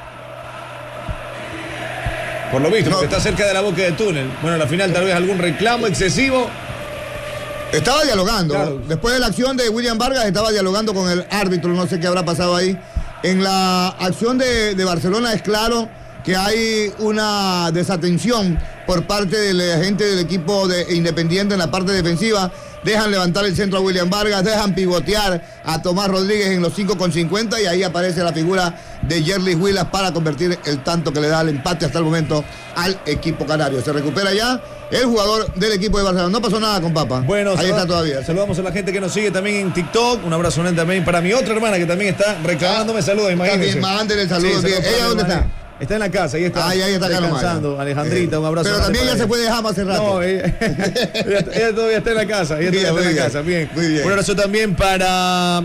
Por lo visto, porque está cerca de la boca del túnel. Bueno, al final tal vez algún reclamo excesivo. Estaba dialogando. Claro. Después de la acción de William Vargas, estaba dialogando con el árbitro. No sé qué habrá pasado ahí. En la acción de Barcelona es claro que hay una desatención por parte de la gente del equipo de Independiente en la parte defensiva. Dejan levantar el centro a William Vargas, dejan pivotear a Tomás Rodríguez en los 5,50 y ahí aparece la figura de Yerlis Huilas para convertir el tanto que le da el empate hasta el momento al equipo canario. Se recupera ya el jugador del equipo de Barcelona. No pasó nada con Papa. Bueno, ahí está todavía. Saludamos a la gente que nos sigue también en TikTok. Un abrazo grande también para mi otra hermana que también está reclamándome saludos. Imagínense. Mándele el saludo. Sí, ¿Ella dónde está? Está en la casa, ahí está. Ahí está descansando. Alejandrita, un abrazo. Pero también ya se fue de Jama hace rato. No, ella todavía está en la casa. Ella todavía está en la casa. Bien. Muy bien. Un abrazo también para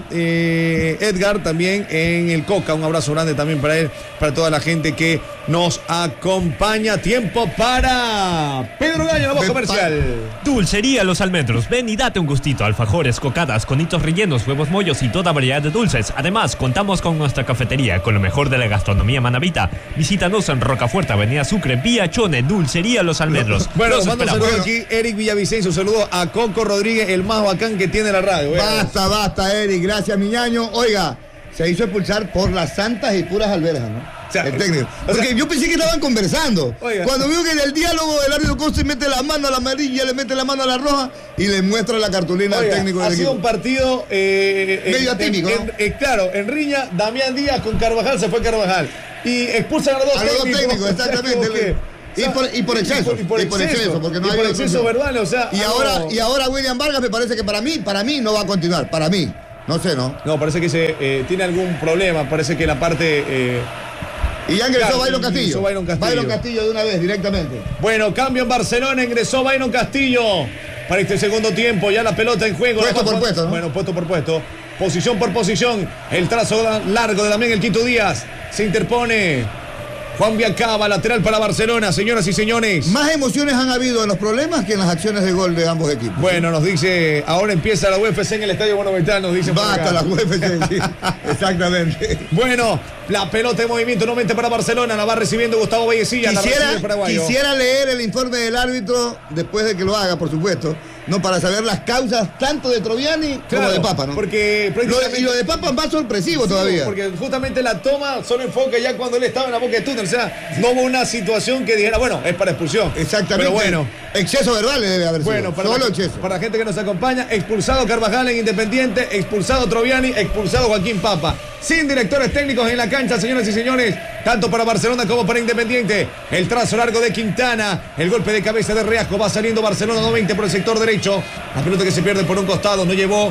Edgar, también en el Coca. Un abrazo grande también para él, para toda la gente que nos acompaña. Tiempo para Pedro Gaño, la voz comercial. Dulcería Los Almendros. Ven y date un gustito. Alfajores, cocadas, conitos rellenos, huevos mollos y toda variedad de dulces. Además, contamos con nuestra cafetería, con lo mejor de la gastronomía manabita. Visítanos en Rocafuerte, Avenida Sucre, vía Chone, Dulcería Los Almendros. Bueno, mando un saludo aquí, Eric Villavicencio. Un saludo a Coco Rodríguez, el más bacán que tiene la radio. Basta, Eric. Gracias, mi ñaño. Oiga, se hizo expulsar por las santas y puras alberjas, ¿no? O sea, el técnico. Porque yo pensé que estaban conversando. Oiga. Cuando veo que en el diálogo el árbitro Costa mete la mano a la amarilla, le mete la mano a la roja y le muestra la cartulina al técnico del equipo. Ha sido un partido medio atípico, ¿no? Claro, en riña, Damián Díaz con Carvajal, se fue Carvajal. Y expulsan a los dos técnicos. Exactamente. Y por exceso. Porque no hay exceso verbal, o sea. Y ahora William Vargas me parece que para mí no va a continuar. Para mí. No sé, ¿no? No, parece que tiene algún problema. Parece que la parte. Y ya ingresó Byron Castillo. Byron Castillo de una vez, directamente. Bueno, cambio en Barcelona. Ingresó Byron Castillo para este segundo tiempo. Ya la pelota en juego. Puesto por puesto, ¿no? Bueno, puesto por puesto. Posición por posición. El trazo largo de Damián El Quito Díaz. Se interpone Juan Viacaba, lateral para Barcelona, señoras y señores. Más emociones han habido en los problemas que en las acciones de gol de ambos equipos. Bueno, nos dice, ahora empieza la UFC en el Estadio Monumental, nos dice. Basta la UFC, sí, exactamente. Bueno, la pelota en movimiento nuevamente para Barcelona, la va recibiendo Gustavo Vallecilla. Quisiera leer el informe del árbitro, después de que lo haga, por supuesto, no, para saber las causas tanto de Troviani como de Papa, ¿no? Porque y lo de Papa es más sorpresivo todavía. Porque justamente la toma solo enfoca ya cuando él estaba en la boca de túnel. O sea, no hubo una situación que dijera, bueno, es para expulsión. Exactamente. Pero bueno. Exceso verbal debe haber sido. Para la gente que nos acompaña, expulsado Carvajal en Independiente, expulsado Troviani, expulsado Joaquín Papa. Sin directores técnicos en la cancha, señoras y señores, tanto para Barcelona como para Independiente. El trazo largo de Quintana, el golpe de cabeza de Reasco, va saliendo Barcelona 2-20 por el sector derecho. La pelota que se pierde por un costado, llegó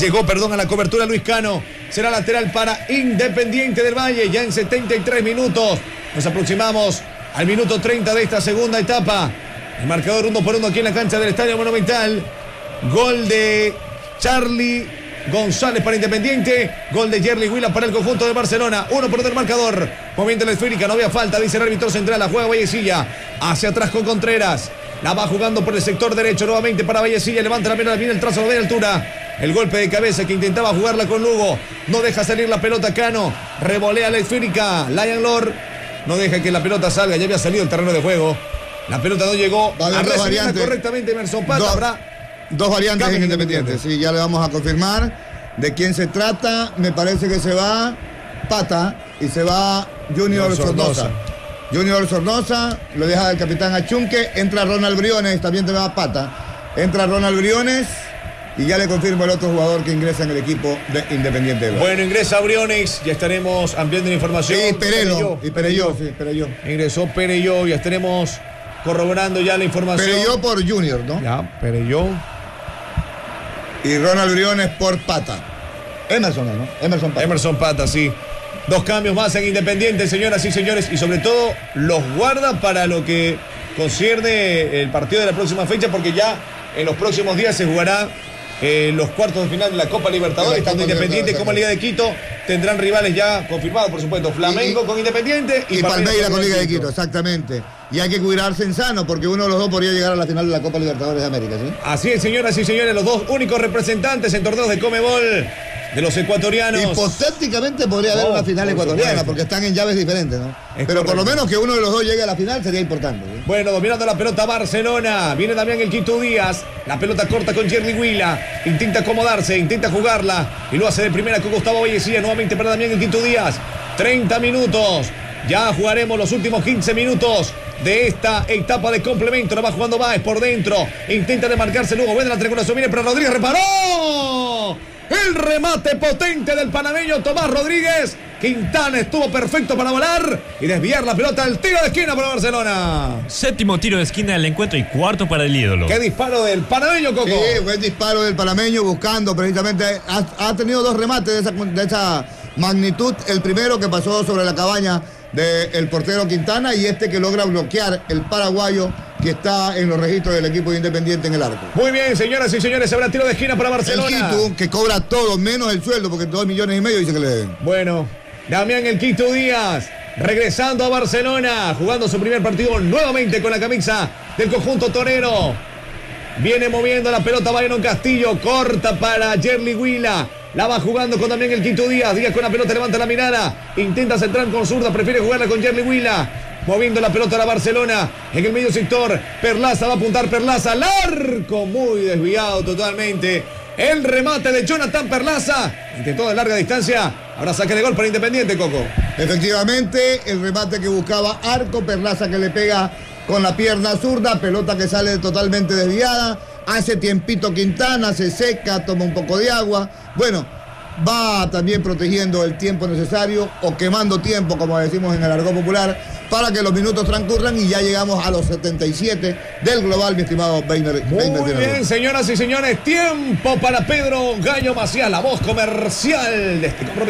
a la cobertura Luis Cano. Será lateral para Independiente del Valle, ya en 73 minutos. Nos aproximamos al minuto 30 de esta segunda etapa. El marcador 1-1 aquí en la cancha del Estadio Monumental. Gol de Charlie González para Independiente. Gol de Yerli Huila para el conjunto de Barcelona. 1-1 el marcador. Movimiento la esférica, no había falta, dice el árbitro central. La juega Vallecilla. Hacia atrás con Contreras. La va jugando por el sector derecho nuevamente para Vallecilla. Levanta la pelota, viene el trazo de altura. El golpe de cabeza que intentaba jugarla con Lugo. No deja salir la pelota Cano. Revolea la esférica. Lion Lord no deja que la pelota salga. Ya había salido el terreno de juego. La pelota no llegó a recibirla correctamente Emerson Pata. Habrá dos variantes en Independiente. Sí, ya le vamos a confirmar de quién se trata. Me parece que se va Pata y se va Junior Sornosa. Junior Sornosa, lo deja el capitán Achunque, entra Ronald Briones, también te va Pata. Entra Ronald Briones y ya le confirmo el otro jugador que ingresa en el equipo de Independiente. Bueno, ingresa Briones, ya estaremos ampliando la información. Y Perelló. Ingresó Perelló, ya estaremos corroborando ya la información. Perelló por Junior, ¿no? Ya, Perelló. Y Ronald Briones por Pata. ¿no? Emerson Pata, sí. Dos cambios más en Independiente, señoras y señores, y sobre todo los guarda para lo que concierne el partido de la próxima fecha, porque ya en los próximos días se jugará los cuartos de final de la Copa Libertadores, tanto Independiente como Liga de Quito tendrán rivales ya confirmados, por supuesto, Flamengo con Independiente y Palmeiras con Liga de Quito, exactamente. Y hay que cuidarse en sano, porque uno de los dos podría llegar a la final de la Copa Libertadores de América, ¿sí? Así es, señoras y señores, los dos únicos representantes en torneos de Conmebol de los ecuatorianos. Hipotéticamente podría haber una final ecuatoriana, porque están en llaves diferentes, ¿no? Pero por lo menos que uno de los dos llegue a la final sería importante, ¿sí? Bueno, dominando la pelota Barcelona. Viene también el Quito Díaz. La pelota corta con Jerry Huila. Intenta acomodarse, intenta jugarla. Y lo hace de primera con Gustavo Vallecilla. Nuevamente para Damián el Quito Díaz. 30 minutos. Ya jugaremos los últimos 15 minutos de esta etapa de complemento. La va jugando Báez por dentro. Intenta demarcarse luego. Buena la triangulación. Viene para Rodríguez. ¡Reparó! El remate potente del panameño Tomás Rodríguez. Quintana estuvo perfecto para volar y desviar la pelota al tiro de esquina para Barcelona. Séptimo tiro de esquina del encuentro y cuarto para el ídolo. ¡Qué disparo del panameño, Coco! Sí, buen disparo del panameño buscando precisamente. Ha tenido dos remates de esa magnitud. El primero que pasó sobre la cabaña del portero Quintana y que logra bloquear el paraguayo que está en los registros del equipo de Independiente en el arco. Muy bien, señoras y señores, habrá tiro de esquina para Barcelona. El Quito, que cobra todo, menos el sueldo, porque 2,5 millones dice que le deben. Bueno, Damián El Quito Díaz, regresando a Barcelona, jugando su primer partido nuevamente con la camisa del conjunto torero. Viene moviendo la pelota Byron Castillo, corta para Yerli Huila. La va jugando con Damián El Quito Díaz. Díaz con la pelota, levanta la mirada. Intenta centrar con zurda, prefiere jugarla con Yerli Huila. Moviendo la pelota a la Barcelona. En el medio sector, Perlaza va a apuntar Perlaza al arco. Muy desviado totalmente. El remate de Jonathan Perlaza. Intentó de larga distancia. Ahora saque de gol para Independiente, Coco. Efectivamente, el remate que buscaba Arco. Perlaza que le pega con la pierna zurda. Pelota que sale totalmente desviada. Hace tiempito Quintana, se seca, toma un poco de agua. Bueno, va también protegiendo el tiempo necesario o quemando tiempo, como decimos en el argot popular, para que los minutos transcurran y ya llegamos a los 77 del global, mi estimado Weiner. Muy bien, señoras y señores, tiempo para Pedro Gallo Macías, la voz comercial de este compromiso.